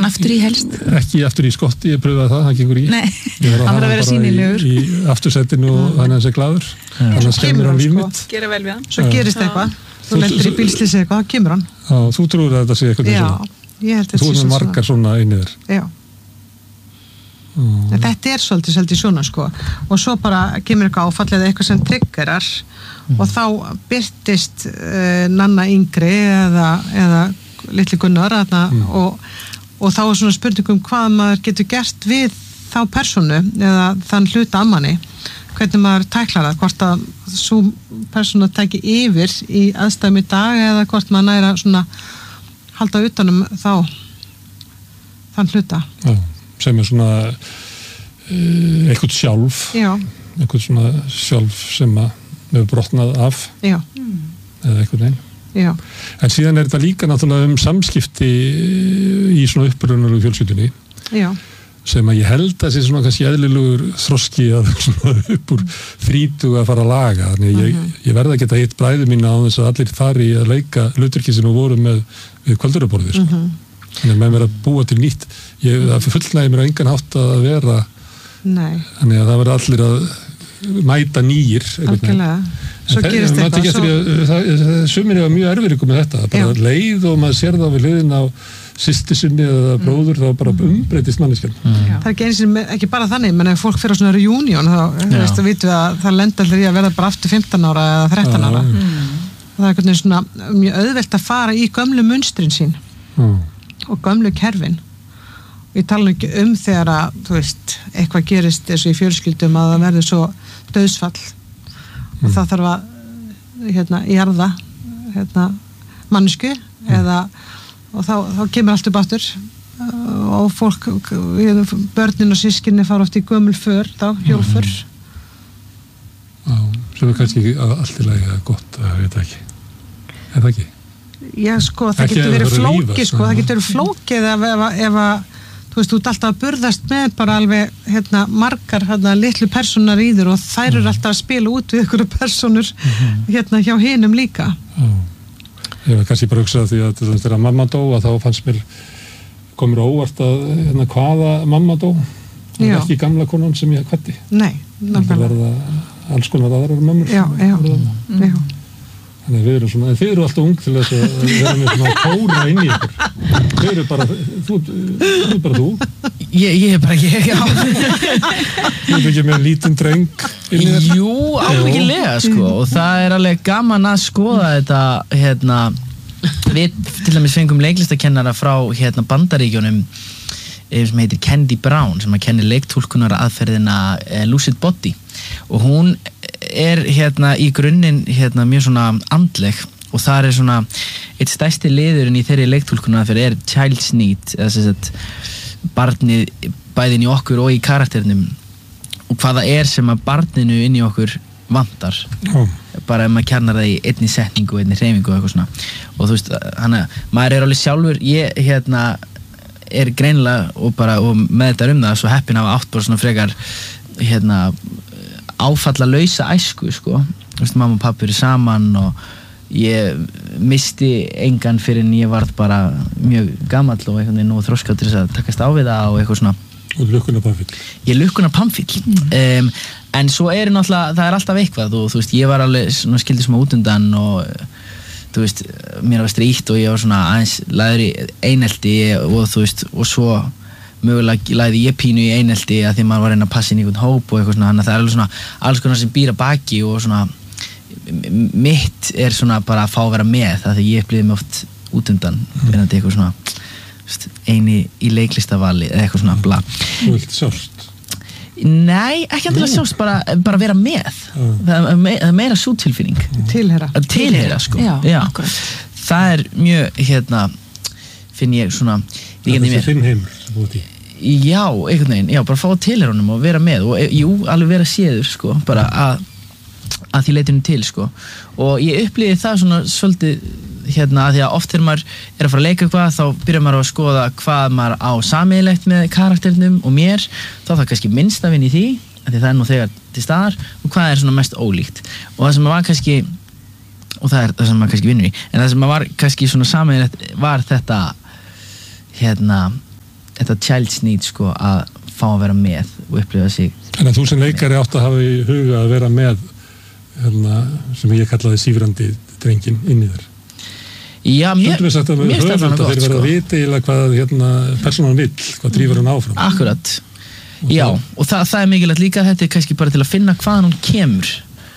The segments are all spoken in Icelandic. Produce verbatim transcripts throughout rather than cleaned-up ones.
aftur í helst ekki aftur í skotti, ég pröfaði það, það gengur í Nei, hann verður að vera sýnilegur í, í aftursætinu og hann er þessi glaður þannig að skemmir hann líf mitt gera vel við hann svo gerist eitthvað, þú lendir í bílslýsi eitthvað, þá kemur hann já, þú trúir að þetta sé eitthvað já, svona ég held að þú er margar svona inni þér já mm. þetta er svolítið svolítið svona sko og svo bara kemur eitthvað áfall eða eitthvað sem triggerar mm. og þá byrtist uh, Nanna yngri eða, eða litli Gunnar mm. og, og þá er svona spurningum hvað maður getur gert við þá persónu eða þann hluta af manni hvernig maður tæklar það, hvort að svo persóna tæki yfir í aðstæðum í dag eða hvort maður næra svona halda utanum þá þann hluta já, sem er svona uh, eitthvað sjálf já. eitthvað svona sjálf sem að við brotnað af já. eða eitthvað neinn já. en síðan er þetta líka náttúrulega um samskipti í svona upprunalegu fjölskyldunni já sem að ég held að sé svona kannski eðlilegur þroski að svona upp úr þrítugu að fara að laga þannig ég, uh-huh. ég verða að geta hitt bræður mína á þess að allir fari að leika hlutverki sem voru með við kvölduraborðið sko. uh-huh. þannig að maður verða að búa til nýtt ég, það fullnægir mér á engan hátt að vera Nei. þannig að það verða allir að mæta nýjir algjörlega svo gerist eitthvað svo... sumir er mjög erfiður með þetta bara Já. leið og maður sér það við hliðin á systir sinni eða bróður mm. þá bara umbreytist manneskjan. Mm. Það er ekki eins og ekki bara þannig, menn ef fólk fyrir á svona reunion þá, þú veist, þá vitum við að það lenda allir í að verða bara aftur fimmtán ára eða þrettán ára. Mm. Það er einhvern veginn svona mjög auðvelt að fara í gömlu munstrin sín mm. og gömlu kerfin. Og ég tala ekki um þegar að, þú veist, eitthvað gerist eins og í fjölskyldum að það verður svo dauðsfall mm. og það þarf að, hérna, jarða, hérna, mannesku mm. eða og þá, þá kemur allt upp aftur og fólk, börnin og sískinni fara oft í gömul för þá, hjólför Já, sem er kannski ekki allt í lagi gott, ég veit ekki er það ekki? Já, sko, það getur verið flókið sko, það getur verið flókið ef, ef, ef að, þú veist, þú ert alltaf að burðast með bara alveg, hérna, margar hérna, litlu persónar í þér og þær eru alltaf að spila út við ykkur persónur hérna hjá hinum líka Já Ég var kannski bara hugsað því að þegar mamma dó að þá fannst mér komur óvart að hérna, hvaða mamma dó það er ekki gamla konan sem ég kvætti Nei, nákvæmlega það verða alls konar aðrar mömmur Já, já, mm. já Þannig að við erum svona, þið eru alltaf ung til þess að vera með svona kóra inn í ykkur þið eru bara, þú þú er bara þú Ég, ég er bara ég, já Þú er ekki með lítinn dreng Jú, ábyggilega sko og það er alveg gaman að skoða þetta hérna, við til dæmis fengum leiklistakennara frá hérna Bandaríkjunum sem heitir Candy Brown sem að kenni leiktúlkunar aðferðina eh, Lucid Body og hún er hérna í grunninn hérna mjög svona andleg og það er svona eitt stærsti liðurinn í þeirri leiktúlkunar aðferð er child's need eða sem sagt barnið bæðin í okkur og í karakternum og hvaða er sem að barninu inn í okkur vantar oh. bara ef maður kjarnar það í einni setningu og einni hreyfingu og eitthvað svona og þú veist, hana, maður er alveg sjálfur ég hérna er greinilega og bara og með þetta um það svo heppin hafa átt bara svona frekar hérna áfalla lausa æsku sko þú veist, mamma og pappi eru saman og ég misti engan fyrir en ég varð bara mjög gamall og einhvern veginn og þroskað til þess að takast á við það og eitthvað svona og lukkuna pamfíll ég lukkuna pamfíll mm. um, en svo er náttúrulega það er alltaf eitthvað og þú veist ég var alveg svona skildið smá út undan og þú veist mér var strítt og ég var svona aðeins lagður í einelti og þú veist og svo mögulega lagði ég pínu í einelti að því maður var að reyna að passa inn í einhvern hóp og eitthvað svona þannig að það er alveg svona alls konar sem býr að baki og svona mitt er svona bara að fá að vera með það því ég upplýði mig oft út undan mm. en þetta er eitthvað svona veist, eini í leiklistavali eða eitthvað svona bla Þú vilt sjást? Nei, ekki endilega sjást, bara, bara vera með mm. það er me, meira sútilfinning mm. Tilheyra Tilheyra, sko Já, Já. Það er mjög, hérna finn ég svona Það er þinn heimur sem búið í Já, einhvern veginn, já, bara fá tilheyrunum og vera með og jú, alveg vera séður, sko bara að að því leitinu til sko og ég upplýði það svona svolítið hérna að því að oft þegar maður er að fara að leika eitthvað þá byrjar maður að skoða hvað maður á sameiginlegt með karakternum og mér þá það kannski minnst að vinna í því að því það er nú þegar til staðar og hvað er svona mest ólíkt og það sem maður var kannski og það er það sem maður kannski vinnur í en það sem maður var kannski svona sameiginlegt var þetta hérna þetta child's need sko að fá að vera með og upplifa sig. En að þú sem leikari átt að hafa í huga að vera með hérna, sem ég kallaði sífrandi drengin inn í þér. Já, mér finnst það alveg gott, sko. Þeir verða að vita eiginlega hvað hérna, persónan vill, hvað drífur hún áfram. Akkurat. Og Já, það... og það, það er mikilvægt líka, þetta er kannski bara til að finna hvaðan hún kemur.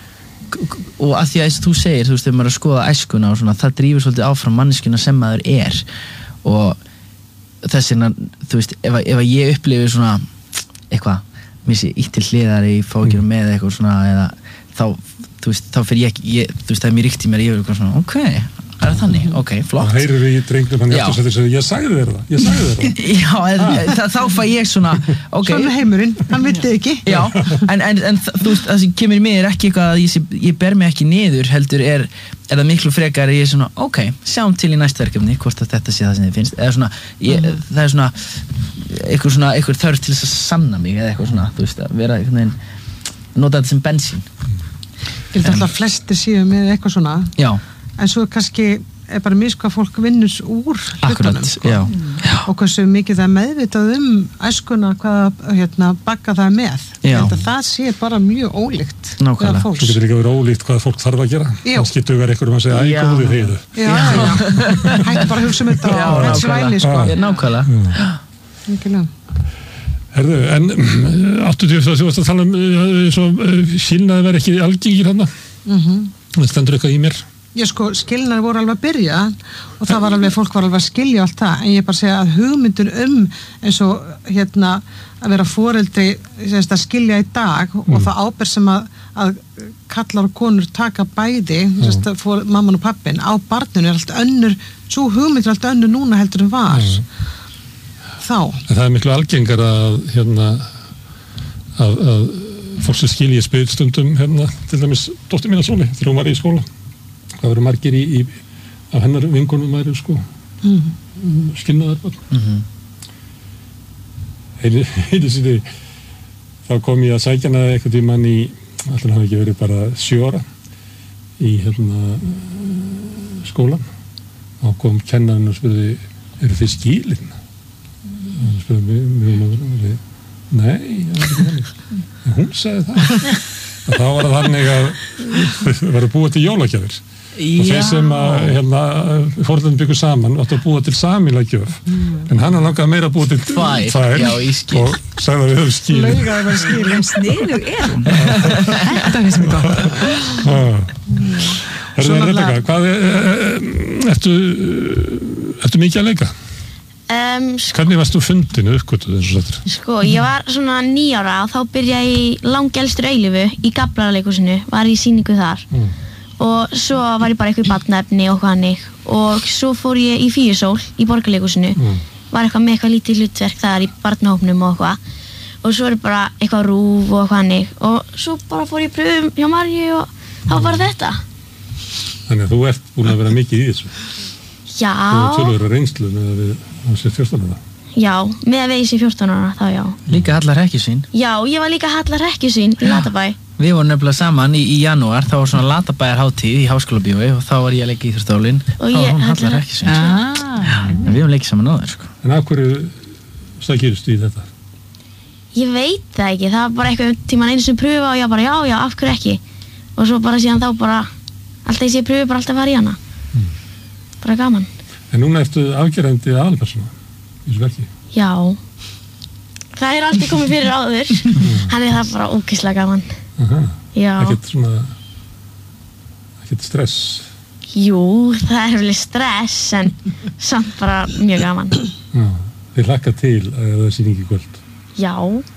Og að því að þú segir, þú veist, þegar maður er að skoða æskuna og svona, það drífur svolítið áfram manneskjuna sem maður er. Og þess vegna, þú veist, ef, ef ég upplifi svona eitthvað, mér sé ítt til hliðar í fókjur með eitthvað svona, eða þá, þú veist, þá fyrir ég ekki, ég, þú veist, það er mér ríkt í mér, ég er eitthvað svona, ok, er það þannig, ok, flott. Það heyrir í drengnum hann eftir að segja, ég sagði þér það, ég sagði þér það. Já, ah. það, þá fæ ég svona, ok. Svona heimurinn, hann vildi ekki. Já, en, en, en þú veist, það sem kemur í mig er ekki eitthvað að ég, ég ber mig ekki niður, heldur er, er það miklu frekar að ég er svona, ok, sjáum til í næsta verkefni, hvort að þetta sé það sem þið finnst, eða svona, ég, mm. það er svona, eitthvað svona, eitthvað þörf til þess að sanna mig, eða eitthvað svona, þú veist, að vera einhvern veginn, nota þetta sem bensín. Ég held alltaf flestir séu með eitthvað svona. Já. En svo kannski er bara mís hvað fólk vinnur úr hlutunum, sko. Já. Og hversu mikið það er meðvitað um æskuna, hvað hérna, bakka það með. Já. Ég held að það sé bara mjög ólíkt. Nákvæmlega. Það getur líka verið ólíkt hvað fólk þarf að gera. Það skiptur verið einhverjum að segja, æ, góðu þið. Já, já, já. Hættu bara að hugsa um þetta og rétt svæli, sko. Nákvæmlega. Nákvæmlega. Herðu, en áttu því að þú varst að tala um svo skilnaði verið ekki algengir þarna. Mhm. Það stendur eitthvað í mér. Ég sko, skilnaði voru alveg að byrja og það var alveg, fólk var alveg að skilja allt það, en ég bara segja að hugmyndun um eins og hérna að vera foreldri, að skilja í dag og mm. það ábyrgð sem að, að kallar og konur taka bæði, mm. for, mamman og pappin, á barninu er allt önnur, svo hugmynd er allt önnur núna heldur en var. Mm. Þá. En það er miklu algengar að hérna að, að fólk sem skilja spilstundum hérna, til dæmis dóttir mín að Sóli, þegar hún var í skóla. Það voru margir í, í af hennar vinkonum væri sko mm. skilnaðar barn. Mm-hmm. Einu, einu sinni þá kom ég að sækja hana eitthvað tímann í, alltaf hafi ekki verið bara sjö ára í hérna skólan og kom kennarinn og spurði, eru þið skilin? Og hann spurði mig, mig og mig, nei, það er ekki þannig. En hún sagði það. Og þá var það þannig að það var að búa til jólagjafir. Og þeir sem að hérna, fórhaldin byggur saman áttu að búa til samílagjöf mm. en hann langaði meira að búa til tvær, tvær já, og sagði að við höfum skilin. Laugaði var skilin. Sniðug er hún. Þetta finnst mér gott. Herðu, Rebekka, hvað er, ertu, ertu mikið að leika? Um, sko, Hvernig varst þú fundinu uppgötuð eins og þetta? Sko, ég var svona níu ára og þá byrjaði ég í langelstur eilífu í Gaflaraleikúsinu, var í sýningu þar. Mm. Og svo var ég bara eitthvað í barnaefni og hvað hannig og svo fór ég í Fíusól í Borgarleikhúsinu mm. var eitthvað með eitthvað lítið hlutverk þar í barnahópnum og eitthvað og svo er bara eitthvað rúf og eitthvað hannig og svo bara fór ég pröfum hjá Marju og þá var þetta. Þannig að þú ert búin að vera mikið í þessu. Já. Þú er tölvöru reynslu með að við þessi fjórtán ára. Já, með að við þessi fjórtán ára þá já. Líka Hallar Hekkjusvín. Já, ég var líka Hallar Hekkjusvín í Latabæ. Við vorum nefnilega saman í, í janúar, þá var svona Latabæjarhátíð í Háskólabíói og þá var ég að leika í Íþróttastólinn. Þá var hún Hallar Hekkjusvín. Ah. En við vorum leikið saman á þér, sko. En af hverju sækirist í þetta? Ég veit það ekki, það var bara eitthvað tíman einu sem pröfa og ég bara já, já, af hverju ekki? Og svo bara síðan þá bara, alltaf ég sé pröfu bara alltaf að fara í hana. Mm. Bara gaman. En núna ertu afgerandi aðalpersóna í þessu verki? Já. Það er alltaf komið fyrir áður. Hann er það bara ógeðslega gaman. Aha. Já. Ekkert svona, ekkert stress? Jú, það er vel stress, en samt bara mjög gaman. Já. Þið hlakka til að það er sýning í kvöld? Já.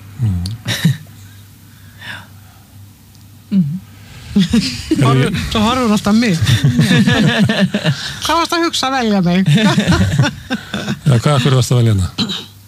Mm. Svo horfur alltaf mig. Hvað varst að hugsa að velja mig? Já, hvað fyrir varst að velja hana?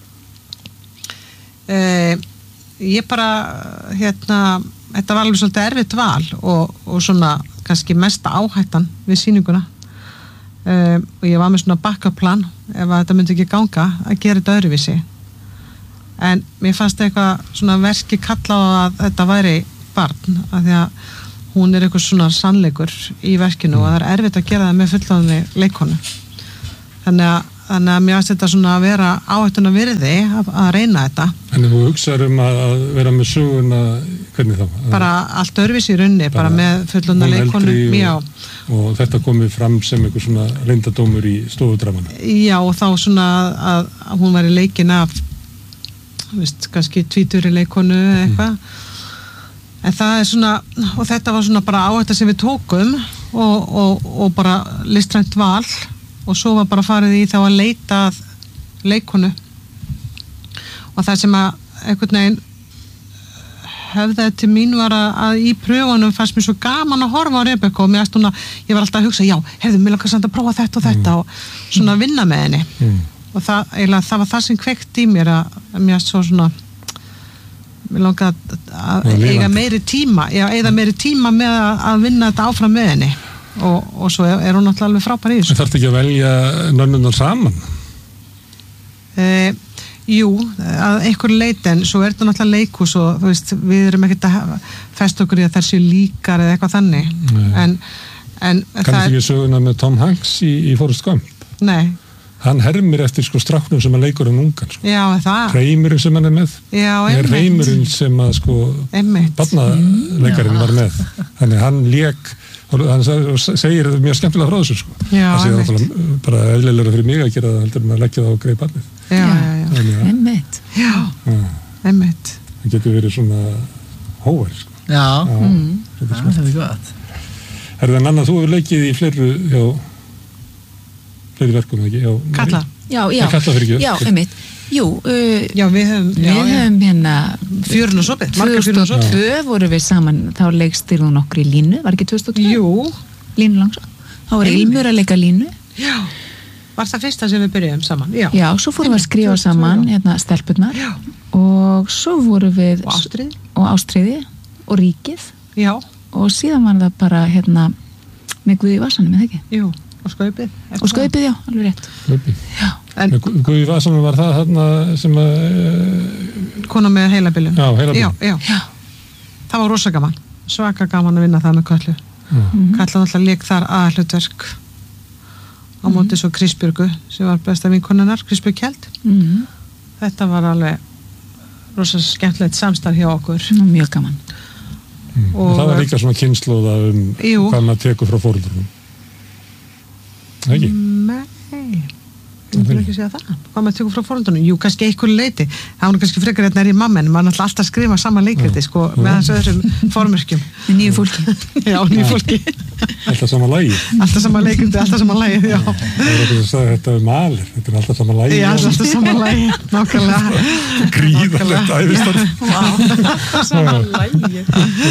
Eh, ég bara hérna, þetta var alveg svolítið erfitt val og, og svona kannski mesta áhættan við sýninguna eh, og ég var með svona backup plan ef að þetta myndi ekki ganga að gera þetta öðruvísi en mér fannst eitthvað svona verki kalla á að þetta væri barn af því að hún er eitthvað svona sannleikur í verkinu og það er erfitt að gera það með fullorðinni leikkonu þannig að þannig að mér finnst þetta svona að vera áhættuna virði að, að reyna þetta. En ef þú hugsaður um að, að vera með söguna, hvernig þá? Bara allt öðruvísi í runni, bara, bara með fullorðna leikonum, já. Og þetta komið fram sem einhver svona leyndardómur í stofudramana. Já, og þá svona að, að hún var í leikin af, veist, kannski tvíturi leikonu eða eitthvað. Mm. En það er svona, og þetta var svona bara áhætta sem við tókum og, og, og bara listrænt val. Og svo var bara farið í þá að leita að leikonu og það sem að einhvern veginn höfðaði til mín var að, að í pröfunum fannst mér svo gaman að horfa á Rebekku og mér aðst hún að, ég var alltaf að hugsa, já, hefðu mér lakast að prófa þetta og þetta mm. og svona að vinna með henni mm. og það, eiginlega, það var það sem kveikt í mér að, að mér aðst svo svona mér langaði að, að eiga meiri tíma, já, eiga meiri tíma með að, að vinna þetta áfram með henni Og, og svo er hún náttúrulega alveg frábær í þessu. Það þarf ekki að velja nönnunar saman? Eh, jú, að einhverju leyti en svo er þetta náttúrulega leikhús og þú veist, við erum ekkert að festa okkur í að þær séu líkar eða eitthvað þannig. En, en Kannast ekki söguna með Tom Hanks í, í Forrest Gump? Nei. Hann hermir eftir sko stráknum sem að leikur um ungan sko. Já, það. Reymurinn sem hann er með. Já, einmitt. Er reymurinn sem að sko barnaleikarinn var með. Þannig hann lék og hann segir mjög skemmtilega frá þessu sko. Já, það sé náttúrulega bara eðlilegra fyrir mig að gera það heldur en að leggja það á greið barnið. Já, já, já. Einmitt. Já, einmitt. Það getur verið svona hóver sko. Já, já mm. það er gott. Er það annað, þú hefur leikið í fleiru hjá fleiri verkum, ekki? Já, Kalla. Já, já. Kalla fyrir ekki. Já, einmitt. Jú, uh, já, við höfum, við höfum hérna fjörun og sopið. tvö þúsund og tvö vorum við saman, þá leikstýrði hún okkur í línu, var ekki tvö þúsund og tvö? Jú. Línu langsam. Þá var Ilmur að leika línu. Já. Var það fyrsta sem við byrjuðum saman? Já. Já, svo fórum við að skrifa saman, hérna, stelpurnar. Já. Og svo vorum við... Og Ástríði. Og Ástríði. Og Ríkið. Já. Og síðan var það bara, hérna, með Guði í vasanum, eða ekki? Jú. Og Skaupið. Og Skaupið, já, alveg rétt. Skaupið. Já. En Guði í vasanum var það þarna sem að... Uh, Kona með heilabilum. Já, heilabilum. Já, já. Já. Það var rosa gaman. Svaka gaman að vinna það með Köllu. Mm. Kalla náttúrulega leik þar aðhlutverk á móti mm. svo Kristbjörgu sem var besta vinkonunnar, Kristbjörg Kjeld. Mm. Þetta var alveg rosa skemmtilegt samstarf hjá okkur. Mm, mjög gaman. Mm. Og það var líka svona kynnslóða um jú. Hvað maður tekur frá fóreldrarnum. Ekki? Nei, ég vil ekki segja það. Hvað maður tekur frá fóreldrarnum? Jú, kannski einhverju leiti. Það var kannski frekar hérna er ég mamma en maður er alltaf að skrifa saman leikriti sko, með þessu öðrum formyrkjum. Með nýju fólki. Já, nýju fólki. Alltaf sama lagi. Alltaf sama leikriti, alltaf sama lagi, já. Það er okkur að segja þetta um malir. Þetta er alltaf sama lagi. Já, alltaf sama lagi, nákvæmlega. Gríðalegt ævistarf. Sama lagi.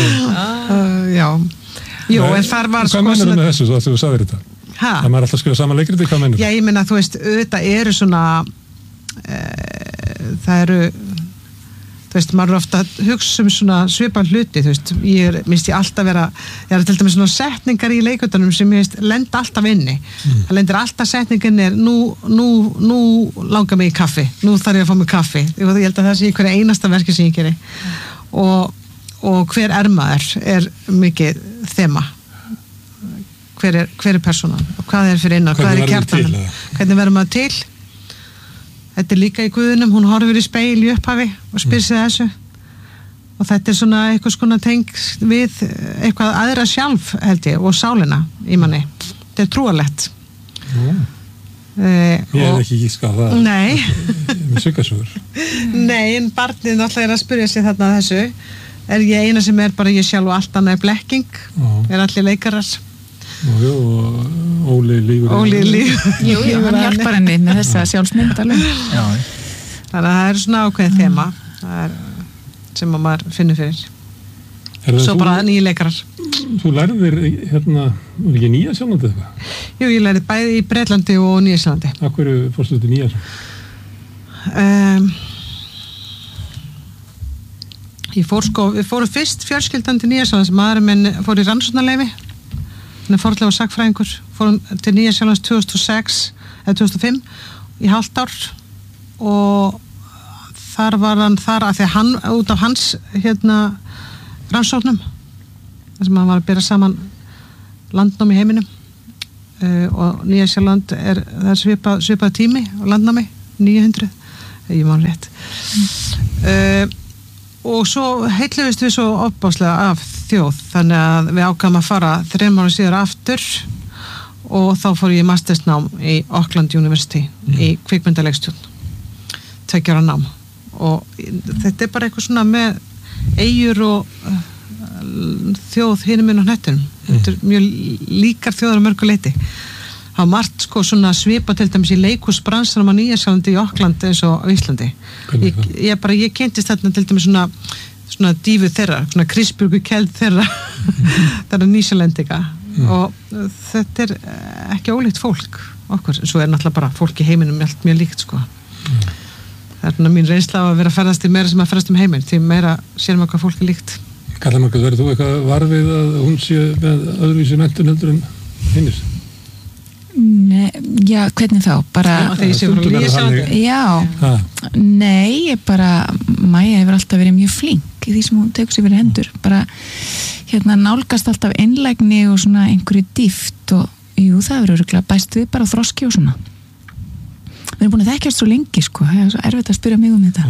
Já. Jú, en þar var sko... Hvað mennur þú með þessu, þú að þú sagðir þetta? Hæ? Það maður alltaf skrifa saman leikriti, hvað mennur? Já, ég meina, þú veist, auðvitað eru svona e, það eru þú veist, maður er ofta að hugsa um svona svipað hluti, þú veist, ég er minnst ég alltaf vera, ég er til dæmis svona setningar í leikvöldunum sem ég veist lenda alltaf inni, mm. það lendir alltaf setningin er, nú, nú, nú langar mig í kaffi, nú þarf ég að fá mig kaffi ég held að það sé hverja einasta verki sem ég geri og, og hver er maður er mikið þema hver er, hver er persónan og hvað er fyrir innan, hvað er í kjartanum hvernig verður maður til þetta er líka í Guðunum, hún horfir í speil í upphafi og spyr sig þessu og þetta er svona eitthvað skona tengst við eitthvað aðra sjálf held ég og sálina í manni þetta er trúarlegt mm. uh, ég hef ekki gískað það nei með sökasögur nei, en barnið náttúrulega er að spyrja sig þarna þessu er ég eina sem er bara ég sjálf og allt annað er blekking mm. er allir leikarar og jú, og Óli lígur Óli lígur jú, jú, hann hjálpar henni með þessa sjálfsmynd alveg þannig að það er svona ákveðið mm. þema það er sem maður finnur fyrir svo þú, bara nýja leikarar þú lærðir hérna, var ekki Nýja Sjálandi eitthvað? Jú, ég lærði bæði í Bretlandi og Nýja Sjálandi Af hverju fórstu til Nýja Sjálandi? Um, ég fór sko við fórum fyrst fjölskyldan til Nýja Sjálandi sem maðurinn minn fór í rannsóknarleyfi hann er fornleifar sagfræðingur fórum til Nýja Sjálands tvö þúsund og sex eða tvö þúsund og fimm í hálft ár og þar var hann þar að því að hann út af hans hérna rannsóknum þar sem hann var að bera saman landnám í heiminum uh, og Nýja-Sjáland er, það er svipað, svipað tími á landnámi, níu hundruð, ég man rétt. Uh, og svo heilluðist við svo opbáslega af þjóð, þannig að við ákvæmum að fara þrem ára síðar aftur og þá fór ég mastersnám í Auckland University mm. í kvikmyndaleikstjórn, tveggja ára nám og þetta er bara eitthvað svona með eyjur og uh, þjóð hinum inn á hnettunum. Mm. Þetta er mjög líkar þjóðar á mörgu leyti. Það var margt sko svona svipa til dæmis í leikhúsbransanum á Nýja-Sjálandi í Auckland eins og á Íslandi. Ég, ég bara, ég kynntist þarna til dæmis svona svona dífu þeirra, svona Krispjörgu keld þeirra það er Nýja-Sjálendika mm. og þetta er ekki ólíkt fólk okkur, svo er náttúrulega bara fólk í heiminum allt mjög líkt sko. Mm. Það er mín reynsla að vera að ferðast í meira sem að ferðast um heiminn, því meira sér maður hvað fólk er líkt. Karla Margrét, verður þú eitthvað varfið að hún sé með öðruvísi menntun heldur en hinnir? Nei, já, hvernig þá? Bara... Já, þegar ég sé frá Nýja-Sjálandi. Já, ha. Nei, ég bara, Maja hefur alltaf verið mjög flink í því sem hún tekur sér fyrir hendur. Bara, hérna, nálgast alltaf einlægni og svona einhverju dýft og, jú, það verður örugglega bæst við bara þroski og svona. Við erum búin að þekkjast svo lengi, sko. Það er svo erfitt að spyrja mig um þetta.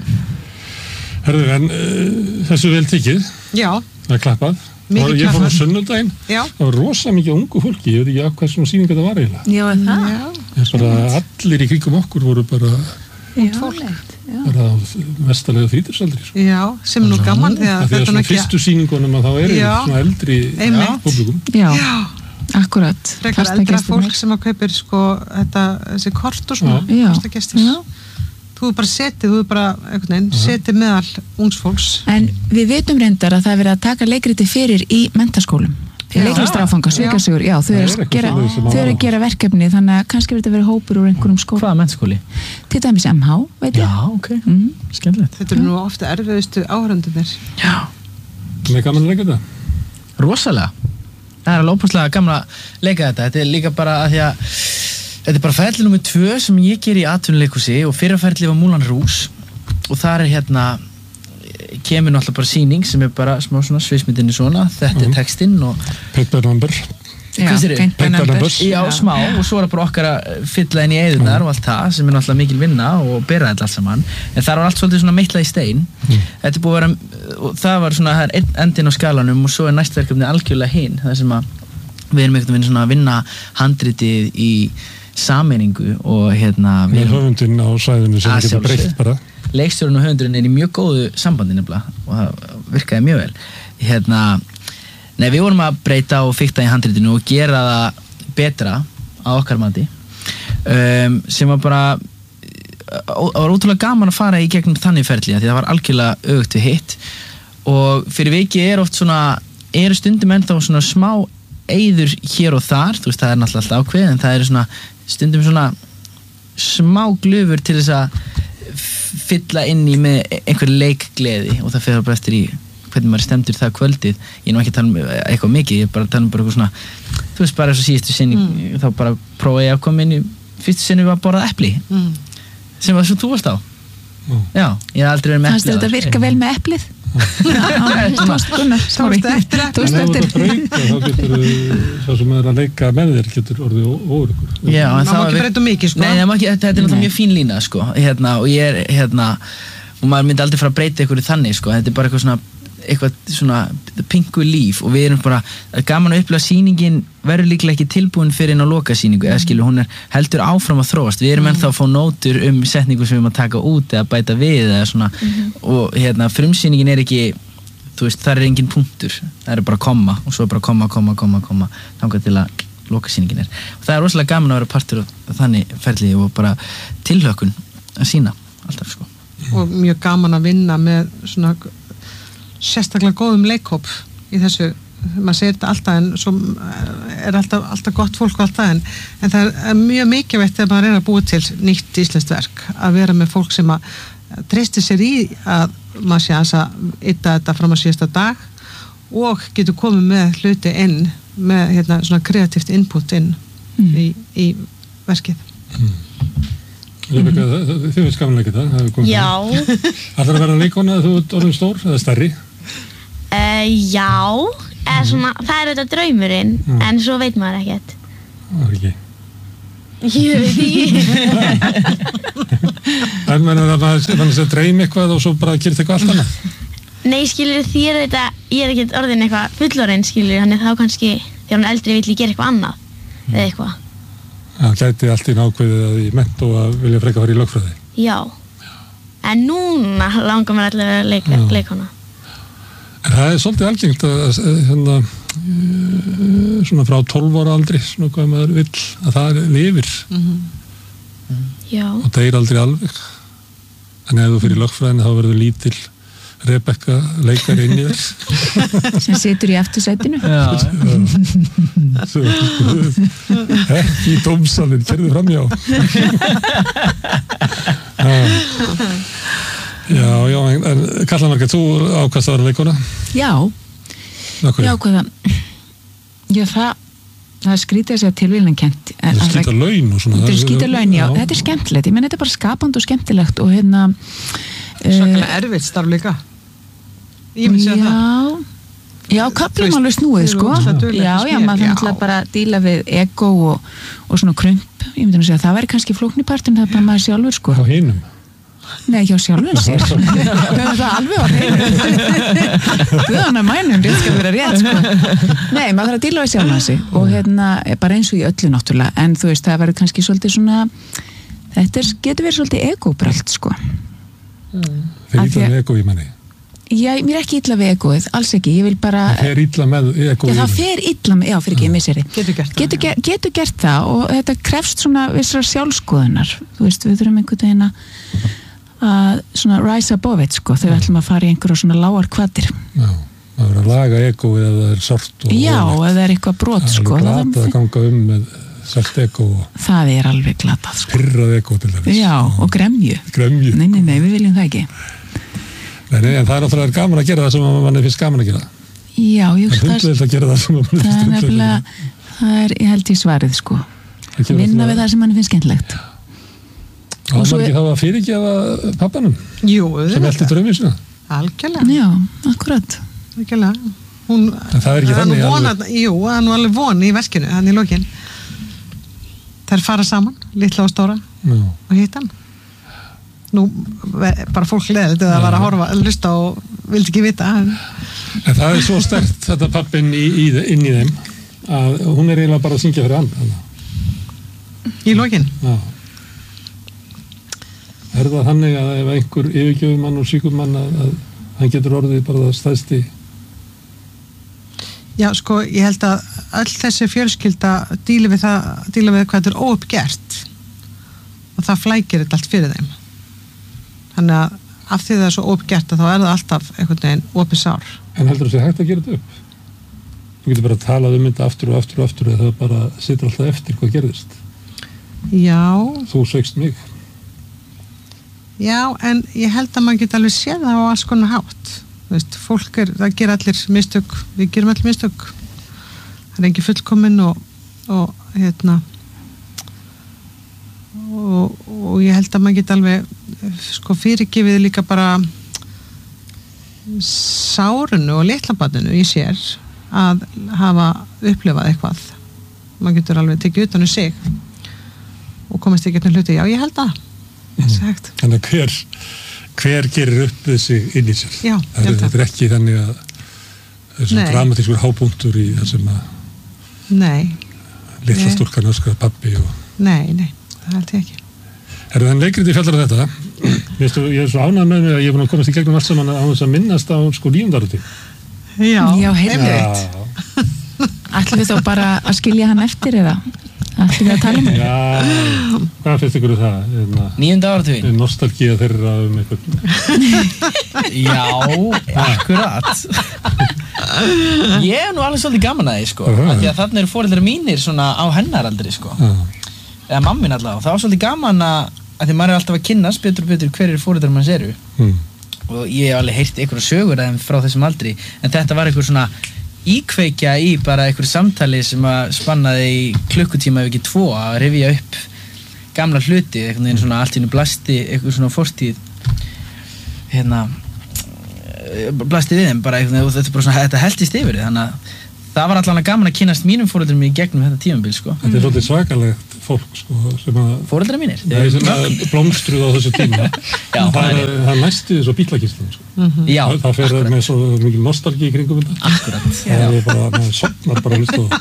Herðu, en uh, þessu vel tikið. Já. Það er klappað. Mikið Ég fór á klappað. sunnudaginn. Já. Það var rosa mikið ungu fólki. Ég veit ekki af hvað svona sýning þetta var eiginlega. Já, er það? Já. Ég bara, allir í kringum okkur voru bara, Já, leitt. Já. bara mestalega þrítugsaldri. Sko. Já, sem er nú gaman því að Af því að þetta svona nú ekki fyrstu sýningunum að þá eru Já. svona eldri Einmitt. publikum. Já, Já. akkurat. frekar Fasta eldra gestirnir. fólk sem að kaupir sko þetta, þessi kort og svona Já. fasta gestir. Já. Þú er bara setið, þú er bara einhvern veginn, setið meðal ungs fólks. En við vitum reyndar að það er verið að taka leikriti fyrir í mentaskólum. Já. Leiklistarafanga, svikasugur, já, þau Það eru er að eitthvað gera, svoleiðis sem þau eru á- að gera verkefni, þannig að kannski verður þetta verið hópur úr einhverjum skóla. Hvaða mennskóli? Til dæmis M H, veit ég. Já, ok, Mm. skemmtilegt. Þetta eru nú ofta erfiðustu áhörendunir. Já. Það er gaman að leika þetta. Rosalega. Það er alveg óbúslega gaman að leika þetta. Þetta er líka bara að því að þetta er bara ferli númer tvö sem ég ger í atvinnuleikhúsi og fyrraferli var Moulin Rouge og þar er hérna kemur náttúrulega bara sýning sem er bara smá svona sviðsmyndinni svona, þetta er textinn og Paint by number. Já, Hvað segirðu? Paint by Paint by Numbers. Numbers. já, smá og svo er það bara okkar að fylla inn í eyðunar og allt það sem er náttúrulega mikil vinna og bera þetta allt saman en það var allt svolítið svona meitlað í stein Mm. þetta er búið að vera og það var svona, það er einn endinn á skalanum og svo er næst verkefni algjörlega hinn það sem að við erum einhvern veginn svona að vinna handritið í sameiningu og hérna við Með erum höfundinn á svæðinu sem Að getur sjálfsögðu. breytt bara. leikstjórinn og höfundurinn er í mjög góðu sambandi nefnilega og það virkaði mjög vel hérna, nei við vorum að breyta og fikta í handritinu og gera það betra á okkar mati um, sem var bara það var ótrúlega gaman að fara í gegnum þannig ferli því það var algjörlega öfugt við hitt og fyrir vikið er oft svona eru stundum ennþá svona smá eyður hér og þar, þú veist það er náttúrulega alltaf ákveð en það eru svona stundum svona smá glufur til þess að fylla inn í með einhver leikgleði og það fyrir bara eftir í hvernig maður er stemdur það kvöldið ég er nú ekki að tala um eitthvað mikið ég er bara að tala um bara eitthvað svona þú veist bara eins og síðustu sinni mm. þá bara prófa ég að koma inn í fyrstu sinni var að borða epli Mm. sem var svo þú varst á Mm. já, ég hef aldrei verið með Fannst epli þetta áður. virka vel með eplið? Þú varst Gunnar, sorry. Tókstu eftir Þú En varst ef þú ert eftir. að breyta þá getur sá sem er að leika með þér getur orðið óurugur. Já, en Má það var ekki við- breyta um mikið, sko. Nei, það má ekki, þetta, þetta er náttúrulega mjög fín lína sko, hérna, og ég er hérna, og maður myndi aldrei fara að breyta ykkur í þannig sko, þetta er bara eitthvað svona eitthvað svona pingu líf og við erum bara gaman að upplifa sýningin verður líklega ekki tilbúin fyrir inn á loka sýningu eða skilur hún er heldur áfram að þróast við erum ennþá að fá nótur um setningu sem við erum að taka út eða bæta við eða svona og hérna frumsýningin er ekki þú veist það er engin punktur það er bara komma og svo er bara komma, komma, komma, komma þangað til að loka sýningin er og það er rosalega gaman að vera partur af þannig ferli og bara tilhlökkun að sína alltaf sko Og mjög gaman að vinna með svona sérstaklega góðum leikhóp í þessu, maður segir þetta alltaf en svo er alltaf, alltaf gott fólk og alltaf en, en það er mjög mikilvægt þegar maður er að búa til nýtt íslenskt verk að vera með fólk sem að treysti sér í að maður sé aðeins að ytta þetta fram á síðasta dag og getur komið með hluti inn með hérna, svona kreatíft input inn Mm. í, í verkið. Rebekka, þið veist gaman að leika þetta, það hefur komið Já, Ætlar að vera leikona að þú ert orðin stór eða stærri? uh, já, eða svona, það er auðvitað draumurinn, Mm. en svo veit maður ekkert. Það var ekki. Ég veit ekki. En menn að maður dreym eitthvað og svo bara gerist eitthvað allt annað? Nei, skilur þér þetta, ég er ekkert orðin eitthvað fullorðin, skilur, þannig þá kannski þegar hún eldri vill ég gera eitthvað annað, eða eitthvað. Það gæti allt í nákvæðið að í mentó að vilja freka fara í lögfræði? Já. En núna langar mér allavega að leika, leikona. En það er svolítið algengt að hérna, svona frá tólf ára aldri, svona hvað maður vill, að það lifir. Mm-hmm. Já. Og deyr aldrei alveg. En ef þú fyrir lögfræðinu þá verður lítil Rebecca leikar inn í þess sem situr í aftursætinu. Ekki í dómsalinn, kerðu framjá. Já, já, en Katla Margrét, þú ákast að vera leikona? Já, já, hvað það já, það það er skrítið að segja tilvílunarkennt. Það er skýta laun og svona. Það er skýta laun, já, þetta er skemmtilegt, ég menn þetta er bara skapandi og skemmtilegt og hérna svakalega erfitt starf líka. Ég myndi segja það. Já, kaplum alveg snúið, sko. Já, já, maður þannig að bara díla við ego og, og svona krump. Ég myndi að segja, það væri kannski flóknipartin, það er bara maður sjálfur, sko. Á hinum? Nei, hjá sjálfur sér. Við höfum það alveg á hreinu. Guðan að mænum, rétt skal vera rétt, sko. Nei, maður þarf að díla við sjálfur sig og hérna, bara eins og í öllu náttúrulega, en þú veist, það verður kannski svolítið svona, þetta er, getur verið svolítið ego-bröld, sko. Mm. Þeir illa með ego í manni? Já, mér er ekki illa við egoið, alls ekki, ég vil bara... Það fer illa með egoið? Já, það fer illa með, já, fyrir ekki, ég missir þið. Getur gert það. Getur, ge, getur gert það og þetta krefst svona vissar sjálfskoðunar, þú veist, við þurfum einhvern veginn að svona rise above it, sko, þegar við ætlum að fara í einhverja svona lágar kvatir. Já, það verður að laga egoið ef það er sárt og... Já, ef það er eitthvað brot, sko. Það er alveg glatað að ganga um með sárt ego og... Það er alveg glatað, sko. Pirrað ego til dæmis. Já, og gremju. Gremju. Nei, nei, nei, við viljum það ekki. Nei, nei, en það er náttúrulega gaman að gera það sem manni finnst gaman að gera. Já, ég veist það. Það er hundleitt að gera það sem manni finnst það er nefnilega, það er, ég held í svarið, sko. Vinna við það sem manni finnst skemmtilegt. Og það var ekki þá að fyrirgefa pappanum? Jú, sem elti draumið sína? Algjörlega. Já, akkurat. Algjörlega. Hún, en það er ekki þannig alveg? Jú, það er nú alveg von í verkinu, hann í lokin. Þær fara saman, litla og stóra, Já. Og hitta hann. Nú, bara fólk leðið þetta að vara að horfa, að lusta og vildi ekki vita. En, en það er svo sterkt þetta pappin í, í, inn í þeim að hún er eiginlega bara að syngja fyrir hann. Í lokin? Já. Er það þannig að ef einhver yfirgjöfumann og síkumann að, að hann getur orðið bara það stæðsti? Já, sko, ég held að öll þessi fjölskylda díla við það, díla við hvað þetta er óuppgert og það flækir þetta allt fyrir þeim. Þannig að af því það er svo óuppgert að þá er það alltaf einhvern veginn opið sár. En heldur þú að það sé hægt að gera þetta upp? Þú getur bara að tala um þetta aftur og aftur og aftur eða það bara situr alltaf eftir hvað gerðist. Já. Þú sveikst mig. Já, en ég held að maður geti alveg séð það á alls konar hátt. Þú veist, fólk er, það ger allir mistök, við gerum allir mistök. Það er ekki fullkominn og, og hérna og, og ég held að maður geti alveg sko fyrirgefið líka bara sárunu og litlabarninu í sér að hafa upplifað eitthvað. Maður getur alveg tekið utan um sig og komast ekki eitthvað hluti. Já, ég held að mm. Þannig að hver hver gerir upp þessi inn í sér? Já, það er, þetta er ekki þannig að þessum dramatískur hápunktur í þessum að Nei. Litla stúlkan öskar pabbi og... Nei, nei, það held ég ekki. Er það en leikrið í fjallar þetta? Vistu, ég er svo ánægð með mig að ég er búin að komast í gegnum allt saman á þess að minnast á sko níundaröti. Já, Já heyrðu. Ætlum við þá bara að skilja hann eftir eða? Ætlum við að tala um það? Já, hvað finnst ykkur um það? Níunda áratugin? Nostalgía þeirra um eitthvað. Já, akkurat. Ég er nú alveg svolítið gaman að því, sko. Uh-huh. Því að þarna eru foreldrar mínir svona á hennar aldrei, sko. Uh-huh. Eða mammin allavega. Það var svolítið gaman að, að því maður er alltaf að kynnast betur og betur hverjir foreldrar manns eru. Mm. Og ég hef alveg heyrt einhverja sögur af þeim frá þessum aldri. En þetta var einhver svona íkveikja í bara einhver samtali sem að spannaði í klukkutíma ef ekki tvo að rifja upp gamla hluti, einhvern veginn svona allt í einu blasti einhver svona fortíð hérna blasti við þeim bara einhvern veginn og þetta bara svona þetta heldist yfir þannig að það var allan gaman að kynast mínum foreldrum í gegnum þetta tímabil sko. Þetta er svolítið svakalegt fólk sko, sem að foreldrar mínir? Nei, sem að blómstruð á þessu tíma. Já, það er, það næstu þessu bílakistum sko. Mm-hmm. Já, það, það fer akkurat. Með svo mikið nostalgi í kringum þetta. Akkurat. Það er bara, maður sopnar bara að hlusta á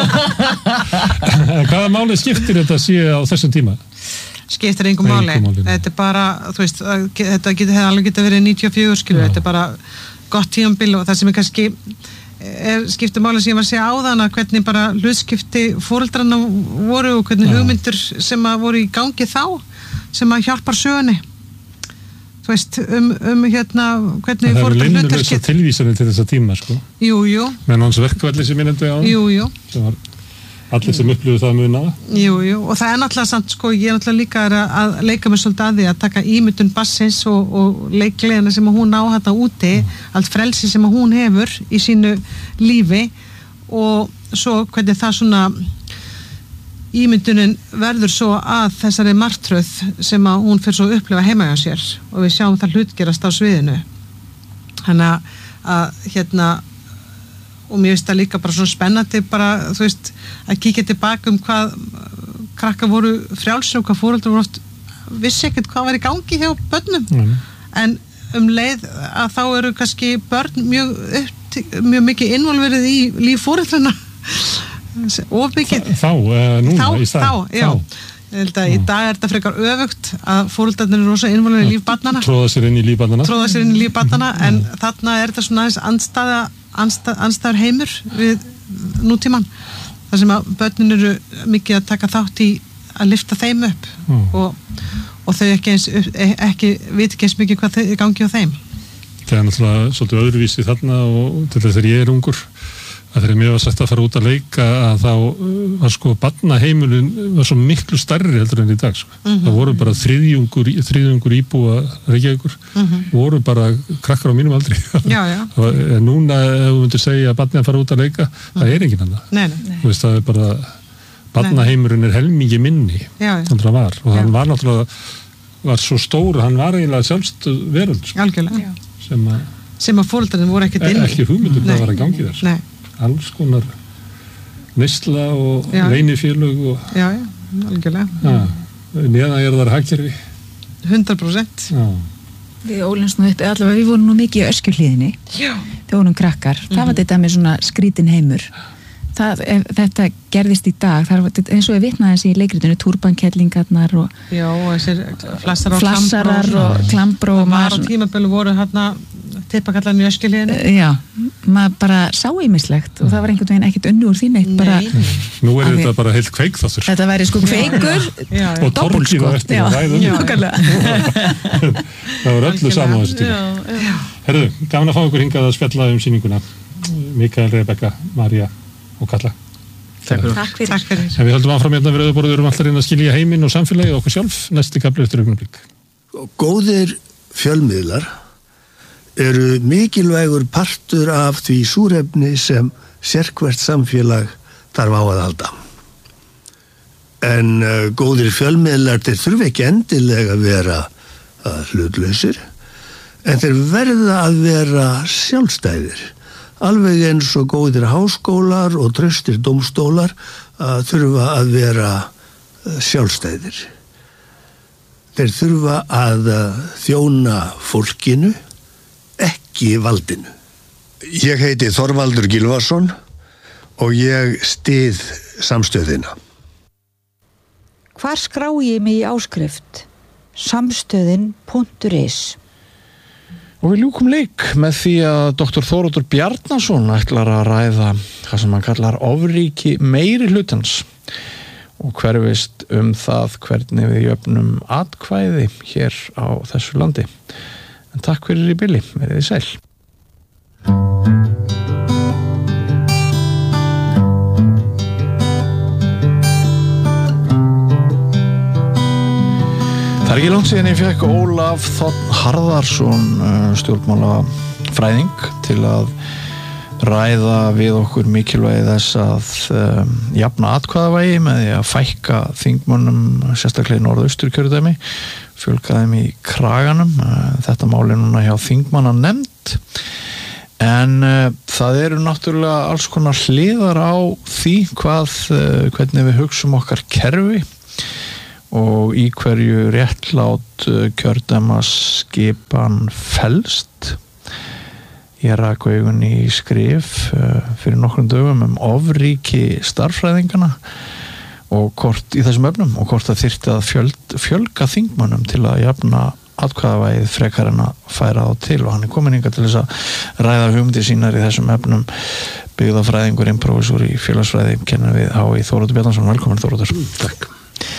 það. Hvaða máli skiptir þetta sé á þessum tíma? Skiptir engum máli. Þetta er bara, þú veist, þetta getur alveg getið verið níutíu og fjögur skilur, þetta er bara gott tímabil og það sem er kannski er skiptir máli sem ég var að segja áðan að hvernig bara hlutskipti foreldrarna voru og hvernig ja. hugmyndur sem að voru í gangi þá sem að hjálpar sögunni þú veist um, um hérna hvernig foreldrar hlutskipti. Það er leynulösa tilvísanir til þessa tíma sko. Jú, jú. Menn hans verkvalli sem ég nefndi á. Jú, jú. Sem var allir sem upplifðu það muna. Jú, jú, og það er náttúrulega samt, sko, ég er náttúrulega líka að, að leika mig svolítið að því að taka ímyndun bassins og, og leiklegina sem hún á þetta úti, mm. allt frelsi sem hún hefur í sínu lífi og svo hvernig það svona ímyndunin verður svo að þessari martröð sem að hún fyrir svo að upplifa heima hjá sér og við sjáum það hlutgerast á sviðinu. Þannig að hérna og mér finnst það líka bara svona spennandi bara, þú veist, að kíkja tilbaka um hvað krakkar voru frjálsir og hvað foreldrar voru oft vissi ekkert hvað var í gangi hjá börnum mm. en um leið að þá eru kannski börn mjög, upp, mjög mikið involverið í líf foreldrana of mikið þá, uh, núna þá, í stað þá, já þá. Ég held að í dag er þetta frekar öfugt að foreldrarnir eru rosa involverið í líf barnanna tróða sér inn í líf barnanna tróða sér inn í líf barnanna en þarna er þetta svona aðeins andstæða Anstað, anstæður heimur við nútíman þar sem að börnin eru mikið að taka þátt í að lyfta þeim upp mm. og, og þau ekki, eins, ekki veit ekki eins mikið hvað þau gangi á þeim. Það er náttúrulega svolítið öðruvísi þarna og til þess að ég er ungur að þegar mér var sagt að fara út að leika að þá var sko barnaheimilin var svo miklu stærri heldur enn í dag sko. Mm-hmm. Það voru bara þriðjungur, þriðjungur íbúa Reykjavíkur mm-hmm. voru bara krakkar á mínum aldri já, já. En núna ef þú myndir segja að barnið að fara út að leika mm-hmm. það er enginn annað nei, nei. Þú veist það er bara barnaheimurinn er helmingi minni þannig að það var og hann var náttúrulega var svo stór, hann var eiginlega sjálfst veröld sko. sem að sem að foreldrarnir voru ekkert inn ekki hugmyndur hvað var að gangi þar nei alls konar neysla og leynifélög og já, já, algjörlega neðan er þar hagkerfi hundrað prósent Við ólumst nú upp, allavega við vorum nú mikið í Öskjuhlíðinni þegar vorum krakkar, mm-hmm. það var þetta með svona skrítin heimur það, ef, þetta gerðist í dag það var, eins og ég vitnaði þessi í leikritinu túrbankellingarnar og já, og þessir flassarar, flassarar og klambró og maður á tímabölu voru hérna tippakallarinn í Öskjuhlíðinni já, maður bara sá ýmislegt og það var einhvern veginn ekkert unni úr því neitt bara, nú er þetta bara heilt kveikþáttur þetta væri sko kveikur og doppelskott það var öllu saman á þessu tíma herru, gaman að fá ykkur hingað að spjalla um sýninguna Mikael, Rebekka, María og Kalla Takk fyrir, Takk fyrir. En við höldum áfram hérna við auðvitað um allar inn að skilja heiminn og samfélagi og okkur sjálf næsti kafli eftir augnablik Góðir fjölmiðlar eru mikilvægur partur af því súrefni sem sérhvert samfélag þarf á að halda. En uh, góðir fjölmiðlar þeir þurfi ekki endilega að vera uh, hlutlausir, en þeir verða að vera sjálfstæðir. Alveg eins og góðir háskólar og traustir dómstólar uh, þurfa að vera uh, sjálfstæðir. Þeir þurfa að uh, þjóna fólkinu, ekki valdinu. Ég heiti Þorvaldur Gylfason og ég styð samstöðina. Hvar skrái ég mig í áskrift? Samstöðin punktur is. Og við ljúkum leik með því að doktor Þóroddur Bjarnason ætlar að ræða hvað sem hann kallar ofríki meiri hlutans og hverfist um það hvernig við jöfnum atkvæði hér á þessu landi. En takk fyrir í bili, verið þið sæl. Það er ekki langt síðan ég fekk Ólaf Þ. Harðarsson, stjórnmálafræðing, til að ræða við okkur mikilvægi þess að um, jafna atkvæðavægi með því að fækka þingmönnum, sérstaklega í norðausturkjördæmi, fjölga þeim í kraganum. Þetta mál er núna hjá þingmannanefnd En uh, það eru náttúrulega alls konar hliðar á því hvað, uh, hvernig við hugsum okkar kerfi og í hverju réttlát uh, kjördæmaskipan felst. Ég rak augun í skrif uh, fyrir nokkrum dögum um ofríki starffræðingana og hvort í þessum öfnum og hvort það þyrfti að fjöld, fjölga þingmönnum til að jafna atkvæðavægið frekar en að færa þá til og hann er komin hingað til þess að ræða hugmyndir sínar í þessum efnum byggðafræðingurinn, prófessor í félagsfræði kennir við H í Þóroddur Bjarnason. Velkomin Þóroddur. Mm, takk.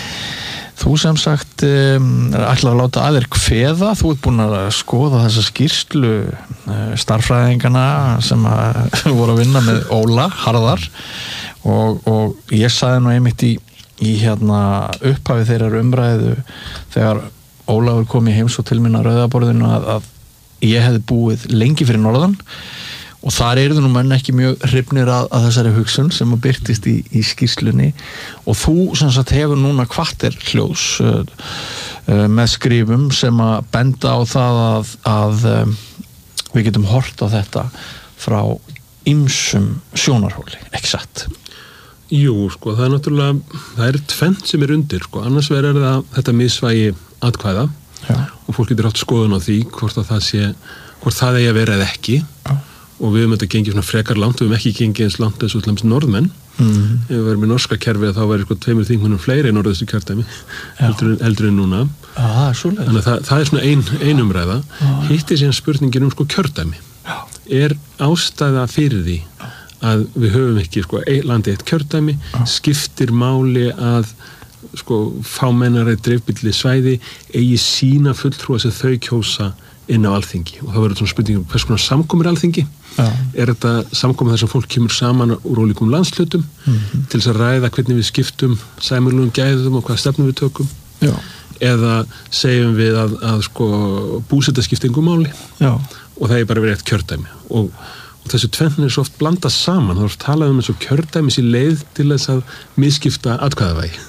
Þú sem sagt um, ætlar að láta að þér kveða, þú ert búin að skoða þessa skýrslu uh, starffræðingana sem að voru að vinna með Óla Harðar og, og ég sagði nú einmitt í, í hérna upphafi þeirrar umræðu þegar Ólafur kom í heims og til minna rauðaborðinu að, að ég hefði búið lengi fyrir norðan og þar eru nú menn ekki mjög hrifnir að, að þessari hugsun sem að byrtist í, í skýrslunni og þú sem sagt hefur núna kvartir hljós uh, uh, með skrifum sem að benda á það að, að um, við getum hort á þetta frá ýmsum sjónarhóli, ekki satt? Jú, sko, það er náttúrulega, það er tvennt sem er undir, sko, annars verður það þetta misvægi atkvæða Já. Og fólk getur átt skoðun á því hvort að það sé, hvort það eigi að vera eða ekki Já. Og við höfum þetta gengið svona frekar langt, við höfum ekki gengið eins langt eins og tlams norðmenn, mm. ef við verðum með norska kerfi þá væri sko tveimur þingmönnum fleiri í norðustu kjördæmi, eldur, eldur en núna, ah, þannig að það, það er svona ein, ein umræða, ah. Hitti síðan spurningin um sko kjördæmi, Já. Er ástæða fyrir því að við höfum ekki sko landi eitt kjördæmi, Já. Skiptir máli að sko fámennari dreifbýlli svæði eigi sína fulltrúa sem þau kjósa inn á alþingi og það verður svona spurningum hvers konar samkomur alþingi ja. Er þetta samkomur þar sem fólk kemur saman úr ólíkum landshlutum mm-hmm. til þess að ræða hvernig við skiptum sæmilegum gæðum og hvað stefnum við tökum Já. Eða segjum við að, að sko búseta skiptingum máli Já. Og það er bara verið eitt kjördæmi og og þessu tvenn er svo oft blandað saman þá er talað um eins og kjördæmis í leið til þess að misskipta atkvæðavægi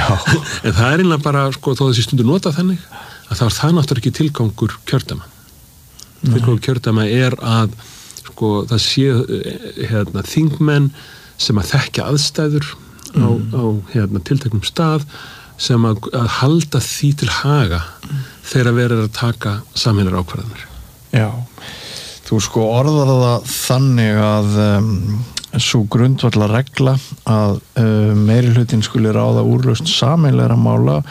en það er einlega bara sko þó þessi stundu nota þannig að það er það náttúrulega ekki tilgangur kjördæma tilgangur kjördæma er að sko það sé hérna þingmenn sem að þekkja aðstæður á, mm. á hérna tilteknum stað sem að, að halda því til haga mm. þegar verður að taka sameinar ákvarðanir Já Þú sko orðar það þannig að um, svo grundvallar regla að um, meiri hlutin skuli ráða úrlausn sameiginlegra mála